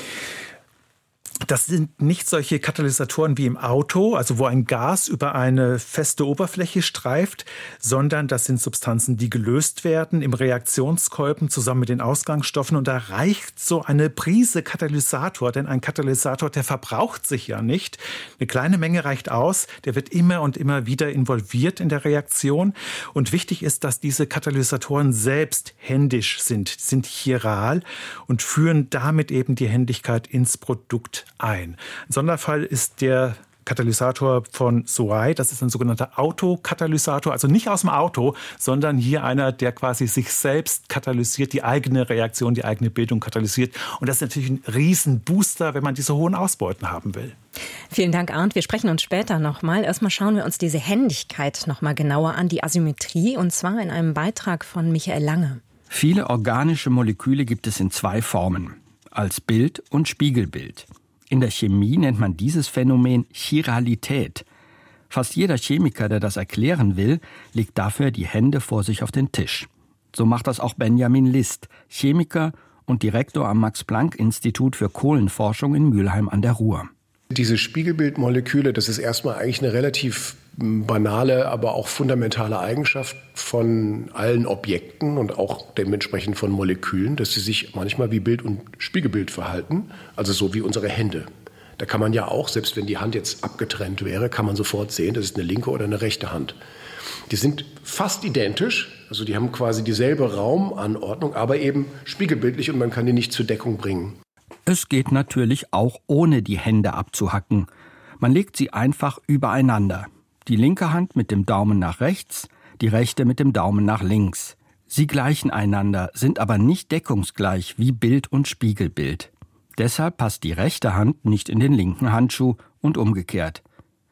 Das sind nicht solche Katalysatoren wie im Auto, also wo ein Gas über eine feste Oberfläche streift, sondern das sind Substanzen, die gelöst werden im Reaktionskolben zusammen mit den Ausgangsstoffen. Und da reicht so eine Prise Katalysator, denn ein Katalysator, der verbraucht sich ja nicht. Eine kleine Menge reicht aus, der wird immer und immer wieder involviert in der Reaktion. Und wichtig ist, dass diese Katalysatoren selbst händisch sind chiral und führen damit eben die Händigkeit ins Produkt ein. Ein Sonderfall ist der Katalysator von Sohai. Das ist ein sogenannter Autokatalysator, also nicht aus dem Auto, sondern hier einer, der quasi sich selbst katalysiert, die eigene Reaktion, die eigene Bildung katalysiert. Und das ist natürlich ein Riesenbooster, wenn man diese hohen Ausbeuten haben will. Vielen Dank, Arndt. Wir sprechen uns später nochmal. Erstmal schauen wir uns diese Händigkeit nochmal genauer an, die Asymmetrie, und zwar in einem Beitrag von Michael Lange. Viele organische Moleküle gibt es in 2 Formen, als Bild und Spiegelbild. In der Chemie nennt man dieses Phänomen Chiralität. Fast jeder Chemiker, der das erklären will, legt dafür die Hände vor sich auf den Tisch. So macht das auch Benjamin List, Chemiker und Direktor am Max-Planck-Institut für Kohlenforschung in Mülheim an der Ruhr. Diese Spiegelbildmoleküle, das ist erstmal eigentlich eine relativ banale, aber auch fundamentale Eigenschaft von allen Objekten und auch dementsprechend von Molekülen, dass sie sich manchmal wie Bild und Spiegelbild verhalten, also so wie unsere Hände. Da kann man ja auch, selbst wenn die Hand jetzt abgetrennt wäre, kann man sofort sehen, das ist eine linke oder eine rechte Hand. Die sind fast identisch, also die haben quasi dieselbe Raumanordnung, aber eben spiegelbildlich und man kann die nicht zur Deckung bringen. Es geht natürlich auch ohne die Hände abzuhacken. Man legt sie einfach übereinander. Die linke Hand mit dem Daumen nach rechts, die rechte mit dem Daumen nach links. Sie gleichen einander, sind aber nicht deckungsgleich wie Bild und Spiegelbild. Deshalb passt die rechte Hand nicht in den linken Handschuh und umgekehrt.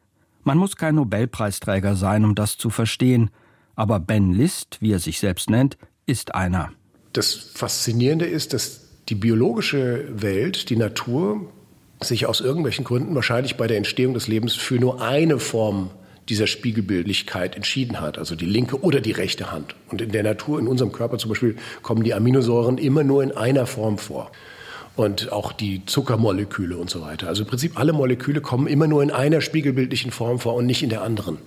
Man muss kein Nobelpreisträger sein, um das zu verstehen. Aber Ben List, wie er sich selbst nennt, ist einer. Das Faszinierende ist, dass die biologische Welt, die Natur, sich aus irgendwelchen Gründen wahrscheinlich bei der Entstehung des Lebens für nur eine Form dieser Spiegelbildlichkeit entschieden hat, also die linke oder die rechte Hand. Und in der Natur, in unserem Körper zum Beispiel, kommen die Aminosäuren immer nur in einer Form vor. Und auch die Zuckermoleküle und so weiter. Also im Prinzip alle Moleküle kommen immer nur in einer spiegelbildlichen Form vor und nicht in der anderen.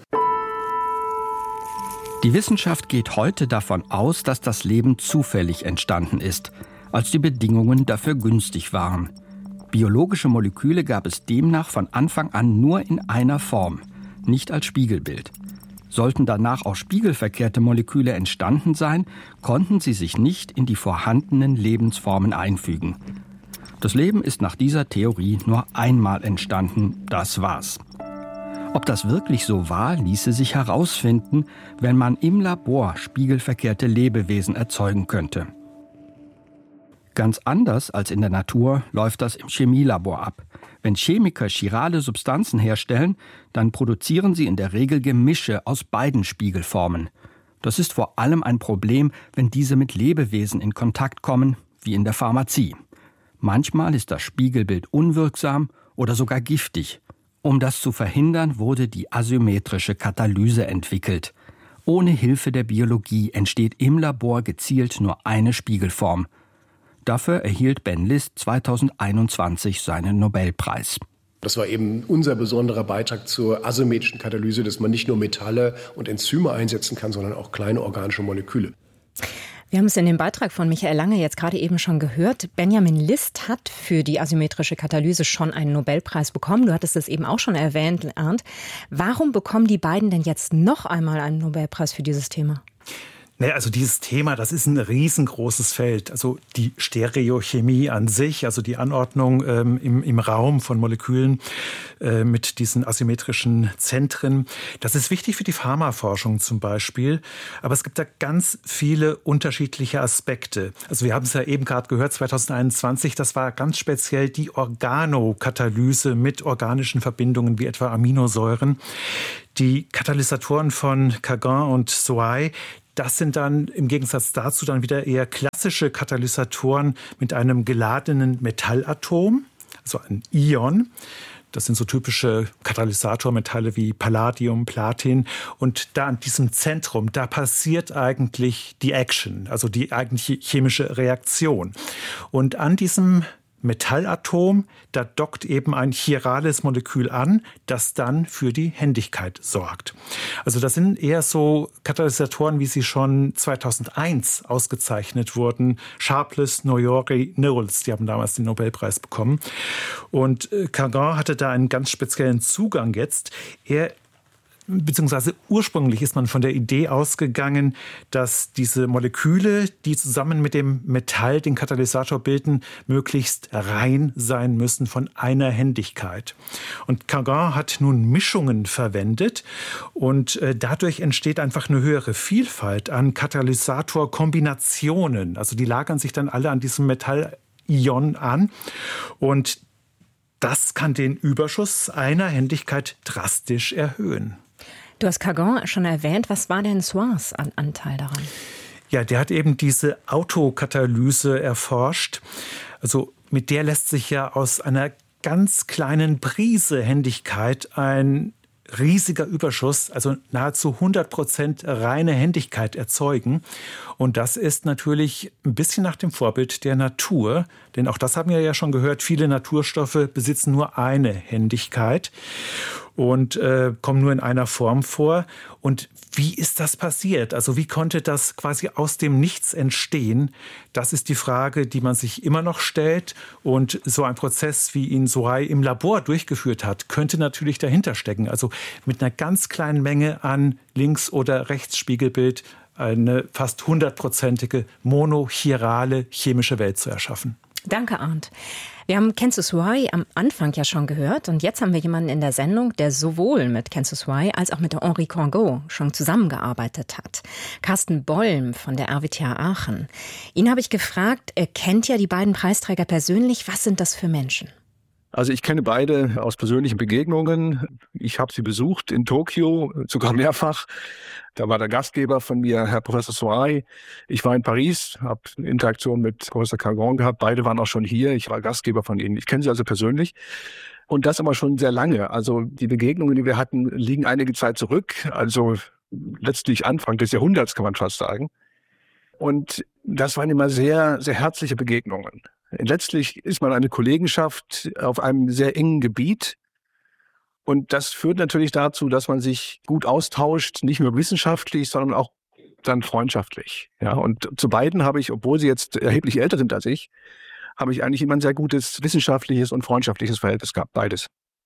Die Wissenschaft geht heute davon aus, dass das Leben zufällig entstanden ist, als die Bedingungen dafür günstig waren. Biologische Moleküle gab es demnach von Anfang an nur in einer Form, nicht als Spiegelbild. Sollten danach auch spiegelverkehrte Moleküle entstanden sein, konnten sie sich nicht in die vorhandenen Lebensformen einfügen. Das Leben ist nach dieser Theorie nur einmal entstanden, das war's. Ob das wirklich so war, ließe sich herausfinden, wenn man im Labor spiegelverkehrte Lebewesen erzeugen könnte. Ganz anders als in der Natur läuft das im Chemielabor ab. Wenn Chemiker chirale Substanzen herstellen, dann produzieren sie in der Regel Gemische aus beiden Spiegelformen. Das ist vor allem ein Problem, wenn diese mit Lebewesen in Kontakt kommen, wie in der Pharmazie. Manchmal ist das Spiegelbild unwirksam oder sogar giftig. Um das zu verhindern, wurde die asymmetrische Katalyse entwickelt. Ohne Hilfe der Biologie entsteht im Labor gezielt nur eine Spiegelform. Dafür erhielt Ben List 2021 seinen Nobelpreis. Das war eben unser besonderer Beitrag zur asymmetrischen Katalyse, dass man nicht nur Metalle und Enzyme einsetzen kann, sondern auch kleine organische Moleküle. Wir haben es in dem Beitrag von Michael Lange jetzt gerade eben schon gehört. Benjamin List hat für die asymmetrische Katalyse schon einen Nobelpreis bekommen. Du hattest es eben auch schon erwähnt, Arndt. Warum bekommen die beiden denn jetzt noch einmal einen Nobelpreis für dieses Thema? Also dieses Thema, das ist ein riesengroßes Feld. Also die Stereochemie an sich, also die Anordnung im Raum von Molekülen mit diesen asymmetrischen Zentren, das ist wichtig für die Pharmaforschung zum Beispiel. Aber es gibt da ganz viele unterschiedliche Aspekte. Also wir haben es ja eben gerade gehört, 2021, das war ganz speziell die Organokatalyse mit organischen Verbindungen wie etwa Aminosäuren. Die Katalysatoren von Kagan und Soay, das sind dann im Gegensatz dazu dann wieder eher klassische Katalysatoren mit einem geladenen Metallatom, also ein Ion. Das sind so typische Katalysatormetalle wie Palladium, Platin. Und da an diesem Zentrum, da passiert eigentlich die Action, also die eigentliche chemische Reaktion. Und an diesem Metallatom, da dockt eben ein chirales Molekül an, das dann für die Händigkeit sorgt. Also das sind eher so Katalysatoren, wie sie schon 2001 ausgezeichnet wurden. Sharpless, Noyori, Knowles, die haben damals den Nobelpreis bekommen. Und Kagan hatte da einen ganz speziellen Zugang jetzt. Beziehungsweise ursprünglich ist man von der Idee ausgegangen, dass diese Moleküle, die zusammen mit dem Metall den Katalysator bilden, möglichst rein sein müssen von einer Händigkeit. Und Kagan hat nun Mischungen verwendet und dadurch entsteht einfach eine höhere Vielfalt an Katalysatorkombinationen. Also die lagern sich dann alle an diesem Metallion an und das kann den Überschuss einer Händigkeit drastisch erhöhen. Du hast Kagan schon erwähnt. Was war denn Soays Anteil daran? Ja, der hat eben diese Autokatalyse erforscht. Also mit der lässt sich ja aus einer ganz kleinen Prise Händigkeit ein riesiger Überschuss, also nahezu 100% reine Händigkeit erzeugen. Und das ist natürlich ein bisschen nach dem Vorbild der Natur. Denn auch das haben wir ja schon gehört, viele Naturstoffe besitzen nur eine Händigkeit und kommen nur in einer Form vor. Und wie ist das passiert? Also wie konnte das quasi aus dem Nichts entstehen? Das ist die Frage, die man sich immer noch stellt. Und so ein Prozess, wie ihn Soay im Labor durchgeführt hat, könnte natürlich dahinter stecken. Also mit einer ganz kleinen Menge an Links- oder Rechtsspiegelbild eine fast 100%ige monochirale chemische Welt zu erschaffen. Danke, Arndt. Wir haben Kenzo Soay am Anfang ja schon gehört und jetzt haben wir jemanden in der Sendung, der sowohl mit Kenzo Soay als auch mit der Henri Congo schon zusammengearbeitet hat. Carsten Bollm von der RWTH Aachen. Ihn habe ich gefragt, er kennt ja die beiden Preisträger persönlich. Was sind das für Menschen? Also ich kenne beide aus persönlichen Begegnungen. Ich habe sie besucht in Tokio, sogar mehrfach. Da war der Gastgeber von mir, Herr Professor Soay. Ich war in Paris, habe Interaktion mit Professor Kagan gehabt. Beide waren auch schon hier. Ich war Gastgeber von ihnen. Ich kenne sie also persönlich. Und das aber schon sehr lange. Also die Begegnungen, die wir hatten, liegen einige Zeit zurück. Also letztlich Anfang des Jahrhunderts, kann man fast sagen. Und das waren immer sehr, sehr herzliche Begegnungen. Letztlich ist man eine Kollegenschaft auf einem sehr engen Gebiet. Und das führt natürlich dazu, dass man sich gut austauscht, nicht nur wissenschaftlich, sondern auch dann freundschaftlich. Ja, und zu beiden habe ich, obwohl sie jetzt erheblich älter sind als ich, habe ich eigentlich immer ein sehr gutes wissenschaftliches und freundschaftliches Verhältnis gehabt, beides.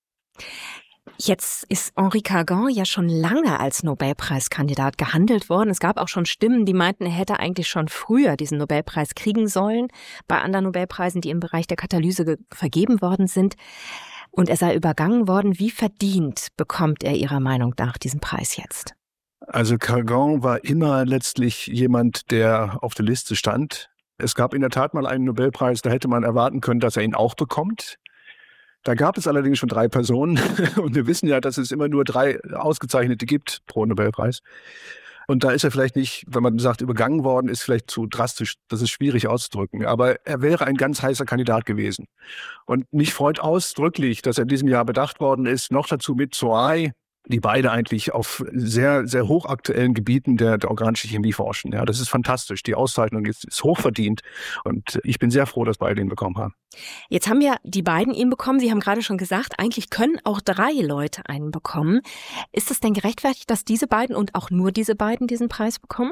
Jetzt ist Henri Kagan ja schon lange als Nobelpreiskandidat gehandelt worden. Es gab auch schon Stimmen, die meinten, er hätte eigentlich schon früher diesen Nobelpreis kriegen sollen, bei anderen Nobelpreisen, die im Bereich der Katalyse vergeben worden sind. Und er sei übergangen worden. Wie verdient bekommt er Ihrer Meinung nach diesen Preis jetzt? Also Kagan war immer letztlich jemand, der auf der Liste stand. Es gab in der Tat mal einen Nobelpreis, da hätte man erwarten können, dass er ihn auch bekommt. Da gab es allerdings schon 3 Personen und wir wissen ja, dass es immer nur 3 Ausgezeichnete gibt pro Nobelpreis. Und da ist er vielleicht nicht, wenn man sagt, übergangen worden, ist vielleicht zu drastisch. Das ist schwierig auszudrücken. Aber er wäre ein ganz heißer Kandidat gewesen. Und mich freut ausdrücklich, dass er in diesem Jahr bedacht worden ist. Noch dazu mit Tsuai, die beide eigentlich auf sehr, sehr hochaktuellen Gebieten der organischen Chemie forschen. Ja, das ist fantastisch. Die Auszeichnung ist hochverdient. Und ich bin sehr froh, dass beide ihn bekommen haben. Jetzt haben ja die beiden ihn bekommen. Sie haben gerade schon gesagt, eigentlich können auch 3 Leute einen bekommen. Ist es denn gerechtfertigt, dass diese beiden und auch nur diese beiden diesen Preis bekommen?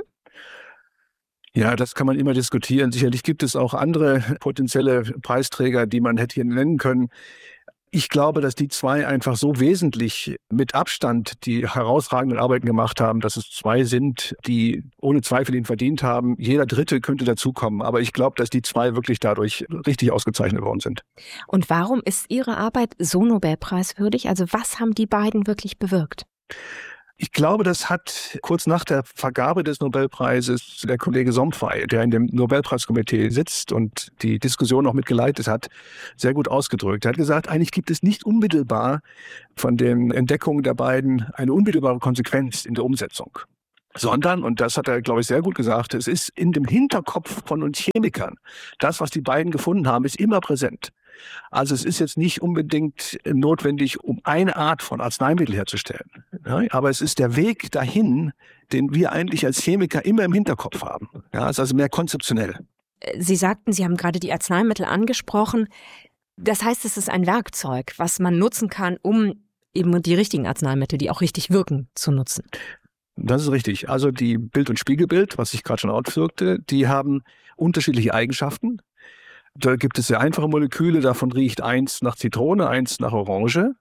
Ja, das kann man immer diskutieren. Sicherlich gibt es auch andere potenzielle Preisträger, die man hätte hier nennen können. Ich glaube, dass die 2 einfach so wesentlich mit Abstand die herausragenden Arbeiten gemacht haben, dass es 2 sind, die ohne Zweifel ihn verdient haben. Jeder Dritte könnte dazukommen. Aber ich glaube, dass die 2 wirklich dadurch richtig ausgezeichnet worden sind. Und warum ist Ihre Arbeit so nobelpreiswürdig? Also was haben die beiden wirklich bewirkt? Ich glaube, das hat kurz nach der Vergabe des Nobelpreises der Kollege Somfay, der in dem Nobelpreiskomitee sitzt und die Diskussion auch mitgeleitet hat, sehr gut ausgedrückt. Er hat gesagt, eigentlich gibt es nicht unmittelbar von den Entdeckungen der beiden eine unmittelbare Konsequenz in der Umsetzung. Sondern, und das hat er, glaube ich, sehr gut gesagt, es ist in dem Hinterkopf von uns Chemikern. Das, was die beiden gefunden haben, ist immer präsent. Also es ist jetzt nicht unbedingt notwendig, um eine Art von Arzneimittel herzustellen. Ja, aber es ist der Weg dahin, den wir eigentlich als Chemiker immer im Hinterkopf haben. Ja, es ist also mehr konzeptionell. Sie sagten, Sie haben gerade die Arzneimittel angesprochen. Das heißt, es ist ein Werkzeug, was man nutzen kann, um eben die richtigen Arzneimittel, die auch richtig wirken, zu nutzen. Das ist richtig. Also die Bild- und Spiegelbild, was ich gerade schon ausführte, die haben unterschiedliche Eigenschaften. Da gibt es sehr einfache Moleküle, davon riecht eins nach Zitrone, eins nach Orange.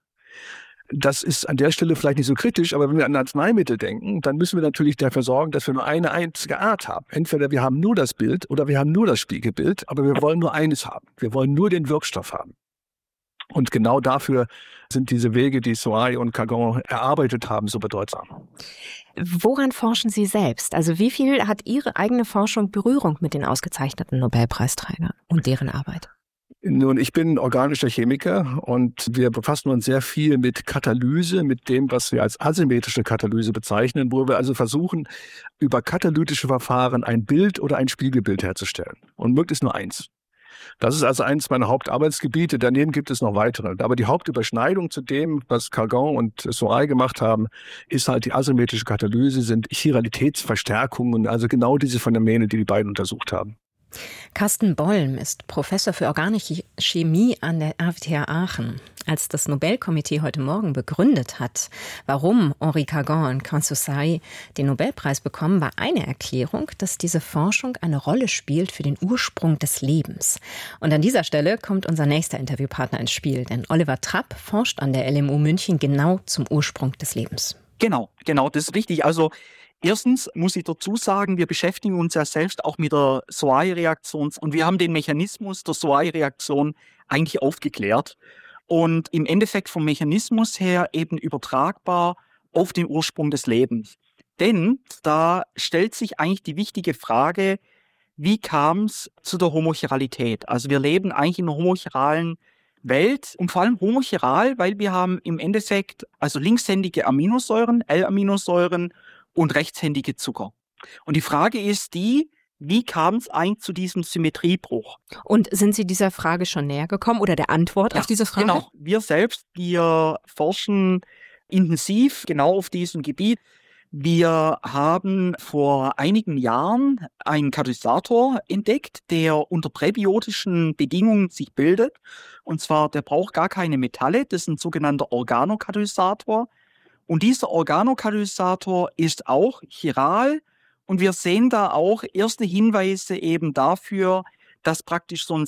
Das ist an der Stelle vielleicht nicht so kritisch, aber wenn wir an Arzneimittel denken, dann müssen wir natürlich dafür sorgen, dass wir nur eine einzige Art haben. Entweder wir haben nur das Bild oder wir haben nur das Spiegelbild, aber wir wollen nur eines haben. Wir wollen nur den Wirkstoff haben. Und genau dafür sind diese Wege, die Tsuai und Kagan erarbeitet haben, so bedeutsam. Woran forschen Sie selbst? Also wie viel hat Ihre eigene Forschung Berührung mit den ausgezeichneten Nobelpreisträgern und deren Arbeit? Nun, ich bin organischer Chemiker und wir befassen uns sehr viel mit Katalyse, mit dem, was wir als asymmetrische Katalyse bezeichnen, wo wir also versuchen, über katalytische Verfahren ein Bild oder ein Spiegelbild herzustellen. Und möglichst nur eins. Das ist also eines meiner Hauptarbeitsgebiete. Daneben gibt es noch weitere. Aber die Hauptüberschneidung zu dem, was Kagan und Tsuai gemacht haben, ist halt die asymmetrische Katalyse, sind Chiralitätsverstärkungen, also genau diese Phänomene, die die beiden untersucht haben. Carsten Bollm ist Professor für organische Chemie an der RWTH Aachen. Als das Nobelkomitee heute Morgen begründet hat, warum Henri Kagan und Ken Tsuai den Nobelpreis bekommen, war eine Erklärung, dass diese Forschung eine Rolle spielt für den Ursprung des Lebens. Und an dieser Stelle kommt unser nächster Interviewpartner ins Spiel, denn Oliver Trapp forscht an der LMU München genau zum Ursprung des Lebens. Genau, das ist richtig. Also erstens muss ich dazu sagen, wir beschäftigen uns ja selbst auch mit der Tsuai-Reaktion und wir haben den Mechanismus der Tsuai-Reaktion eigentlich aufgeklärt und im Endeffekt vom Mechanismus her eben übertragbar auf den Ursprung des Lebens. Denn da stellt sich eigentlich die wichtige Frage, wie kam es zu der Homochiralität? Also wir leben eigentlich in einer homochiralen Welt und vor allem homochiral, weil wir haben im Endeffekt also linkshändige Aminosäuren, L-Aminosäuren und rechtshändige Zucker. Und die Frage ist die, wie kam es eigentlich zu diesem Symmetriebruch? Und sind Sie dieser Frage schon näher gekommen oder der Antwort auf diese Frage? Genau. Wir selbst, wir forschen intensiv genau auf diesem Gebiet. Wir haben vor einigen Jahren einen Katalysator entdeckt, der unter präbiotischen Bedingungen sich bildet. Und zwar, der braucht gar keine Metalle. Das ist ein sogenannter Organokatalysator. Und dieser Organokatalysator ist auch chiral. Und wir sehen da auch erste Hinweise eben dafür, dass praktisch so ein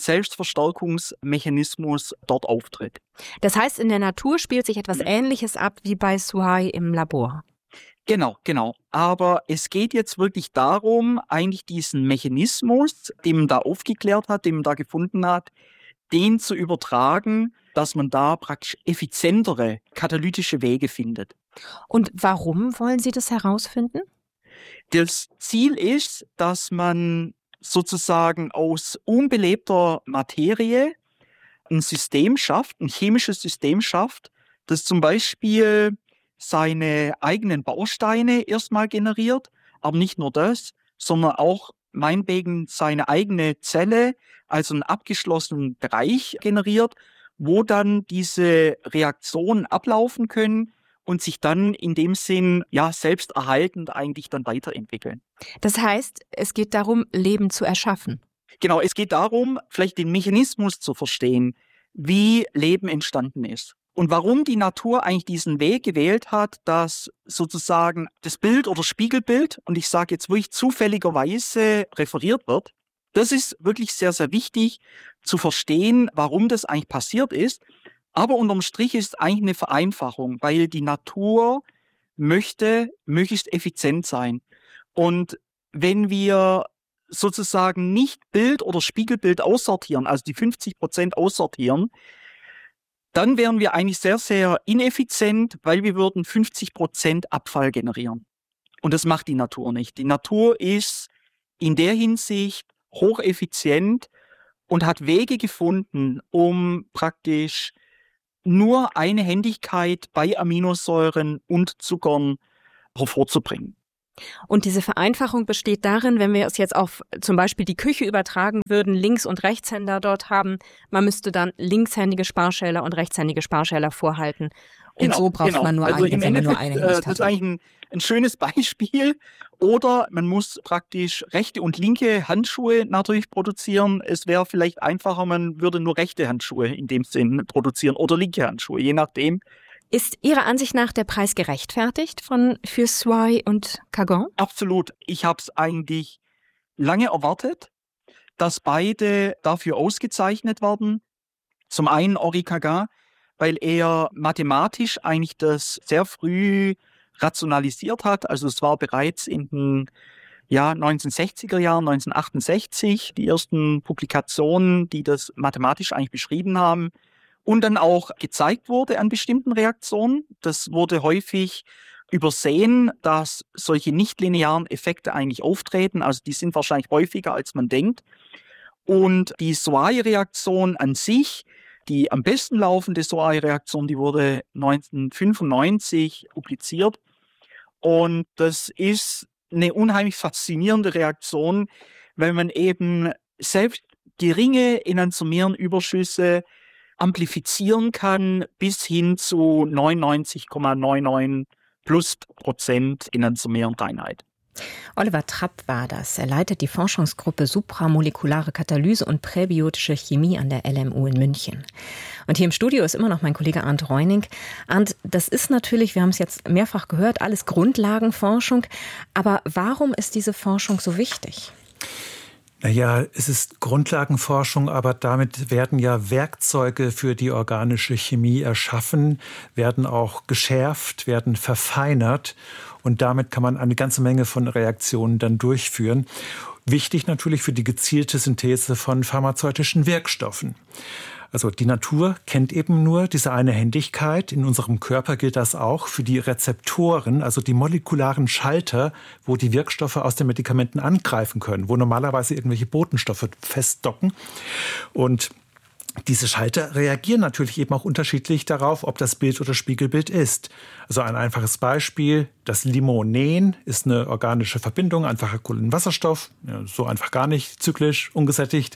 Selbstverstärkungsmechanismus dort auftritt. Das heißt, in der Natur spielt sich etwas Ähnliches ab wie bei Tsuai im Labor. Genau. Aber es geht jetzt wirklich darum, eigentlich diesen Mechanismus, den man da aufgeklärt hat, den man da gefunden hat, den zu übertragen, dass man da praktisch effizientere katalytische Wege findet. Und warum wollen Sie das herausfinden? Das Ziel ist, dass man sozusagen aus unbelebter Materie ein System schafft, ein chemisches System schafft, das zum Beispiel seine eigenen Bausteine erstmal generiert, aber nicht nur das, sondern auch meinetwegen seine eigene Zelle, also einen abgeschlossenen Bereich generiert, wo dann diese Reaktionen ablaufen können und sich dann in dem Sinn selbsterhaltend eigentlich dann weiterentwickeln. Das heißt, es geht darum, Leben zu erschaffen. Genau, es geht darum, vielleicht den Mechanismus zu verstehen, wie Leben entstanden ist. Und warum die Natur eigentlich diesen Weg gewählt hat, dass sozusagen das Bild oder Spiegelbild, und ich sage jetzt wirklich zufälligerweise referiert wird, das ist wirklich sehr, sehr wichtig zu verstehen, warum das eigentlich passiert ist. Aber unterm Strich ist es eigentlich eine Vereinfachung, weil die Natur möchte möglichst effizient sein. Und wenn wir sozusagen nicht Bild oder Spiegelbild aussortieren, also die 50% aussortieren, dann wären wir eigentlich sehr, sehr ineffizient, weil wir würden 50% Abfall generieren. Und das macht die Natur nicht. Die Natur ist in der Hinsicht hocheffizient und hat Wege gefunden, um praktisch nur eine Händigkeit bei Aminosäuren und Zuckern hervorzubringen. Und diese Vereinfachung besteht darin, wenn wir es jetzt auf zum Beispiel die Küche übertragen würden, Links- und Rechtshänder dort haben, man müsste dann linkshändige Sparschäler und rechtshändige Sparschäler vorhalten. Und so braucht man nur eine, wenn man nur eine Händigkeit hat. Das ist eigentlich ein schönes Beispiel. Oder man muss praktisch rechte und linke Handschuhe natürlich produzieren. Es wäre vielleicht einfacher, man würde nur rechte Handschuhe in dem Sinn produzieren oder linke Handschuhe, je nachdem. Ist Ihrer Ansicht nach der Preis gerechtfertigt für Swire und Kagan? Absolut. Ich habe es eigentlich lange erwartet, dass beide dafür ausgezeichnet werden. Zum einen Henri Kagan, weil er mathematisch eigentlich das sehr früh rationalisiert hat. Also es war bereits in den 1960er Jahren, 1968, die ersten Publikationen, die das mathematisch eigentlich beschrieben haben. Und dann auch gezeigt wurde an bestimmten Reaktionen. Das wurde häufig übersehen, dass solche nichtlinearen Effekte eigentlich auftreten. Also die sind wahrscheinlich häufiger, als man denkt. Und die Swire-Reaktion an sich, die am besten laufende Swire-Reaktion, die wurde 1995 publiziert. Und das ist eine unheimlich faszinierende Reaktion, weil man eben selbst geringe Enantiomerenüberschüsse amplifizieren kann bis hin zu 99,99% Enantiomerenreinheit. Oliver Trapp war das. Er leitet die Forschungsgruppe Supramolekulare Katalyse und Präbiotische Chemie an der LMU in München. Und hier im Studio ist immer noch mein Kollege Arndt Reuning. Arndt, das ist natürlich, wir haben es jetzt mehrfach gehört, alles Grundlagenforschung. Aber warum ist diese Forschung so wichtig? Naja, es ist Grundlagenforschung, aber damit werden ja Werkzeuge für die organische Chemie erschaffen, werden auch geschärft, werden verfeinert und damit kann man eine ganze Menge von Reaktionen dann durchführen. Wichtig natürlich für die gezielte Synthese von pharmazeutischen Wirkstoffen. Also die Natur kennt eben nur diese eine Händigkeit. In unserem Körper gilt das auch für die Rezeptoren, also die molekularen Schalter, wo die Wirkstoffe aus den Medikamenten angreifen können, wo normalerweise irgendwelche Botenstoffe festdocken. Und diese Schalter reagieren natürlich eben auch unterschiedlich darauf, ob das Bild oder Spiegelbild ist. Also ein einfaches Beispiel, das Limonen ist eine organische Verbindung, einfacher Kohlenwasserstoff, ja, so einfach gar nicht, zyklisch, ungesättigt.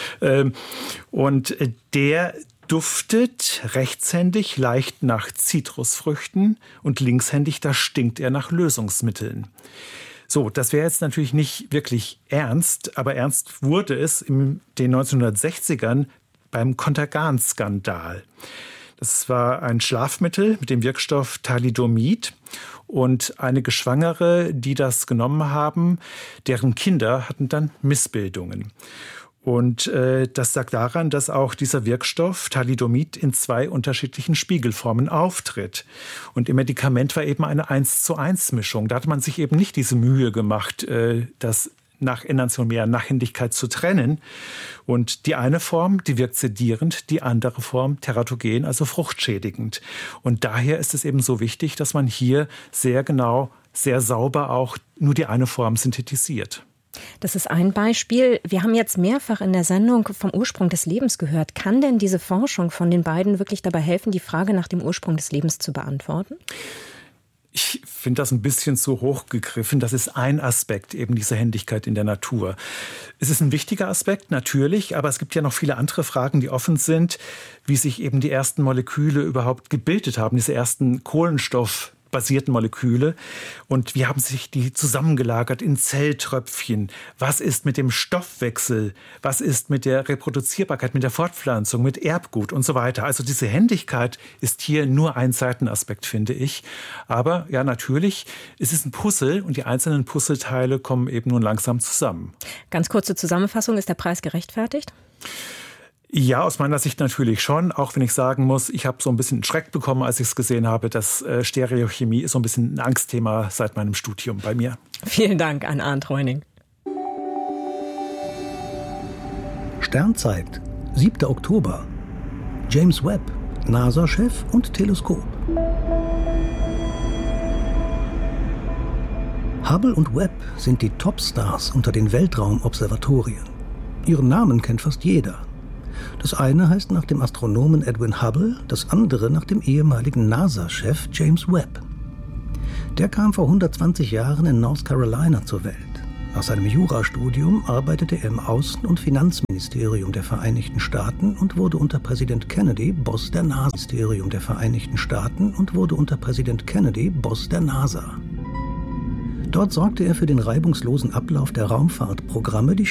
Und der duftet rechtshändig leicht nach Zitrusfrüchten und linkshändig, da stinkt er nach Lösungsmitteln. So, das wäre jetzt natürlich nicht wirklich ernst, aber ernst wurde es in den 1960ern beim Contergan-Skandal. Das war ein Schlafmittel mit dem Wirkstoff Thalidomid und einige Schwangere, die das genommen haben, deren Kinder hatten dann Missbildungen. Und das lag daran, dass auch dieser Wirkstoff Thalidomid in 2 unterschiedlichen Spiegelformen auftritt. Und im Medikament war eben eine 1:1-Mischung. Da hat man sich eben nicht diese Mühe gemacht, das nach Enantiomer, Nachhändigkeit zu trennen. Und die eine Form, die wirkt sedierend, die andere Form teratogen, also fruchtschädigend. Und daher ist es eben so wichtig, dass man hier sehr genau, sehr sauber auch nur die eine Form synthetisiert. Das ist ein Beispiel. Wir haben jetzt mehrfach in der Sendung vom Ursprung des Lebens gehört. Kann denn diese Forschung von den beiden wirklich dabei helfen, die Frage nach dem Ursprung des Lebens zu beantworten? Ich finde das ein bisschen zu hoch gegriffen. Das ist ein Aspekt, eben diese Händigkeit in der Natur. Es ist ein wichtiger Aspekt, natürlich, aber es gibt ja noch viele andere Fragen, die offen sind, wie sich eben die ersten Moleküle überhaupt gebildet haben, diese ersten kohlenstoffbasierten Moleküle. Und wie haben sich die zusammengelagert in Zelltröpfchen? Was ist mit dem Stoffwechsel? Was ist mit der Reproduzierbarkeit, mit der Fortpflanzung, mit Erbgut und so weiter? Also diese Händigkeit ist hier nur ein Seitenaspekt, finde ich. Aber ja, natürlich, es ist ein Puzzle und die einzelnen Puzzleteile kommen eben nun langsam zusammen. Ganz kurze Zusammenfassung, ist der Preis gerechtfertigt? Ja, aus meiner Sicht natürlich schon, auch wenn ich sagen muss, ich habe so ein bisschen Schreck bekommen, als ich es gesehen habe, dass Stereochemie ist so ein bisschen ein Angstthema seit meinem Studium bei mir. Vielen Dank an Arndt Reuning. Sternzeit, 7. Oktober. James Webb, NASA-Chef und Teleskop. Hubble und Webb sind die Topstars unter den Weltraumobservatorien. Ihren Namen kennt fast jeder. Das eine heißt nach dem Astronomen Edwin Hubble, das andere nach dem ehemaligen NASA-Chef James Webb. Der kam vor 120 Jahren in North Carolina zur Welt. Nach seinem Jurastudium arbeitete er im Außen- und Finanzministerium der Vereinigten Staaten und wurde unter Präsident Kennedy Boss der NASA. Dort sorgte er für den reibungslosen Ablauf der Raumfahrtprogramme, die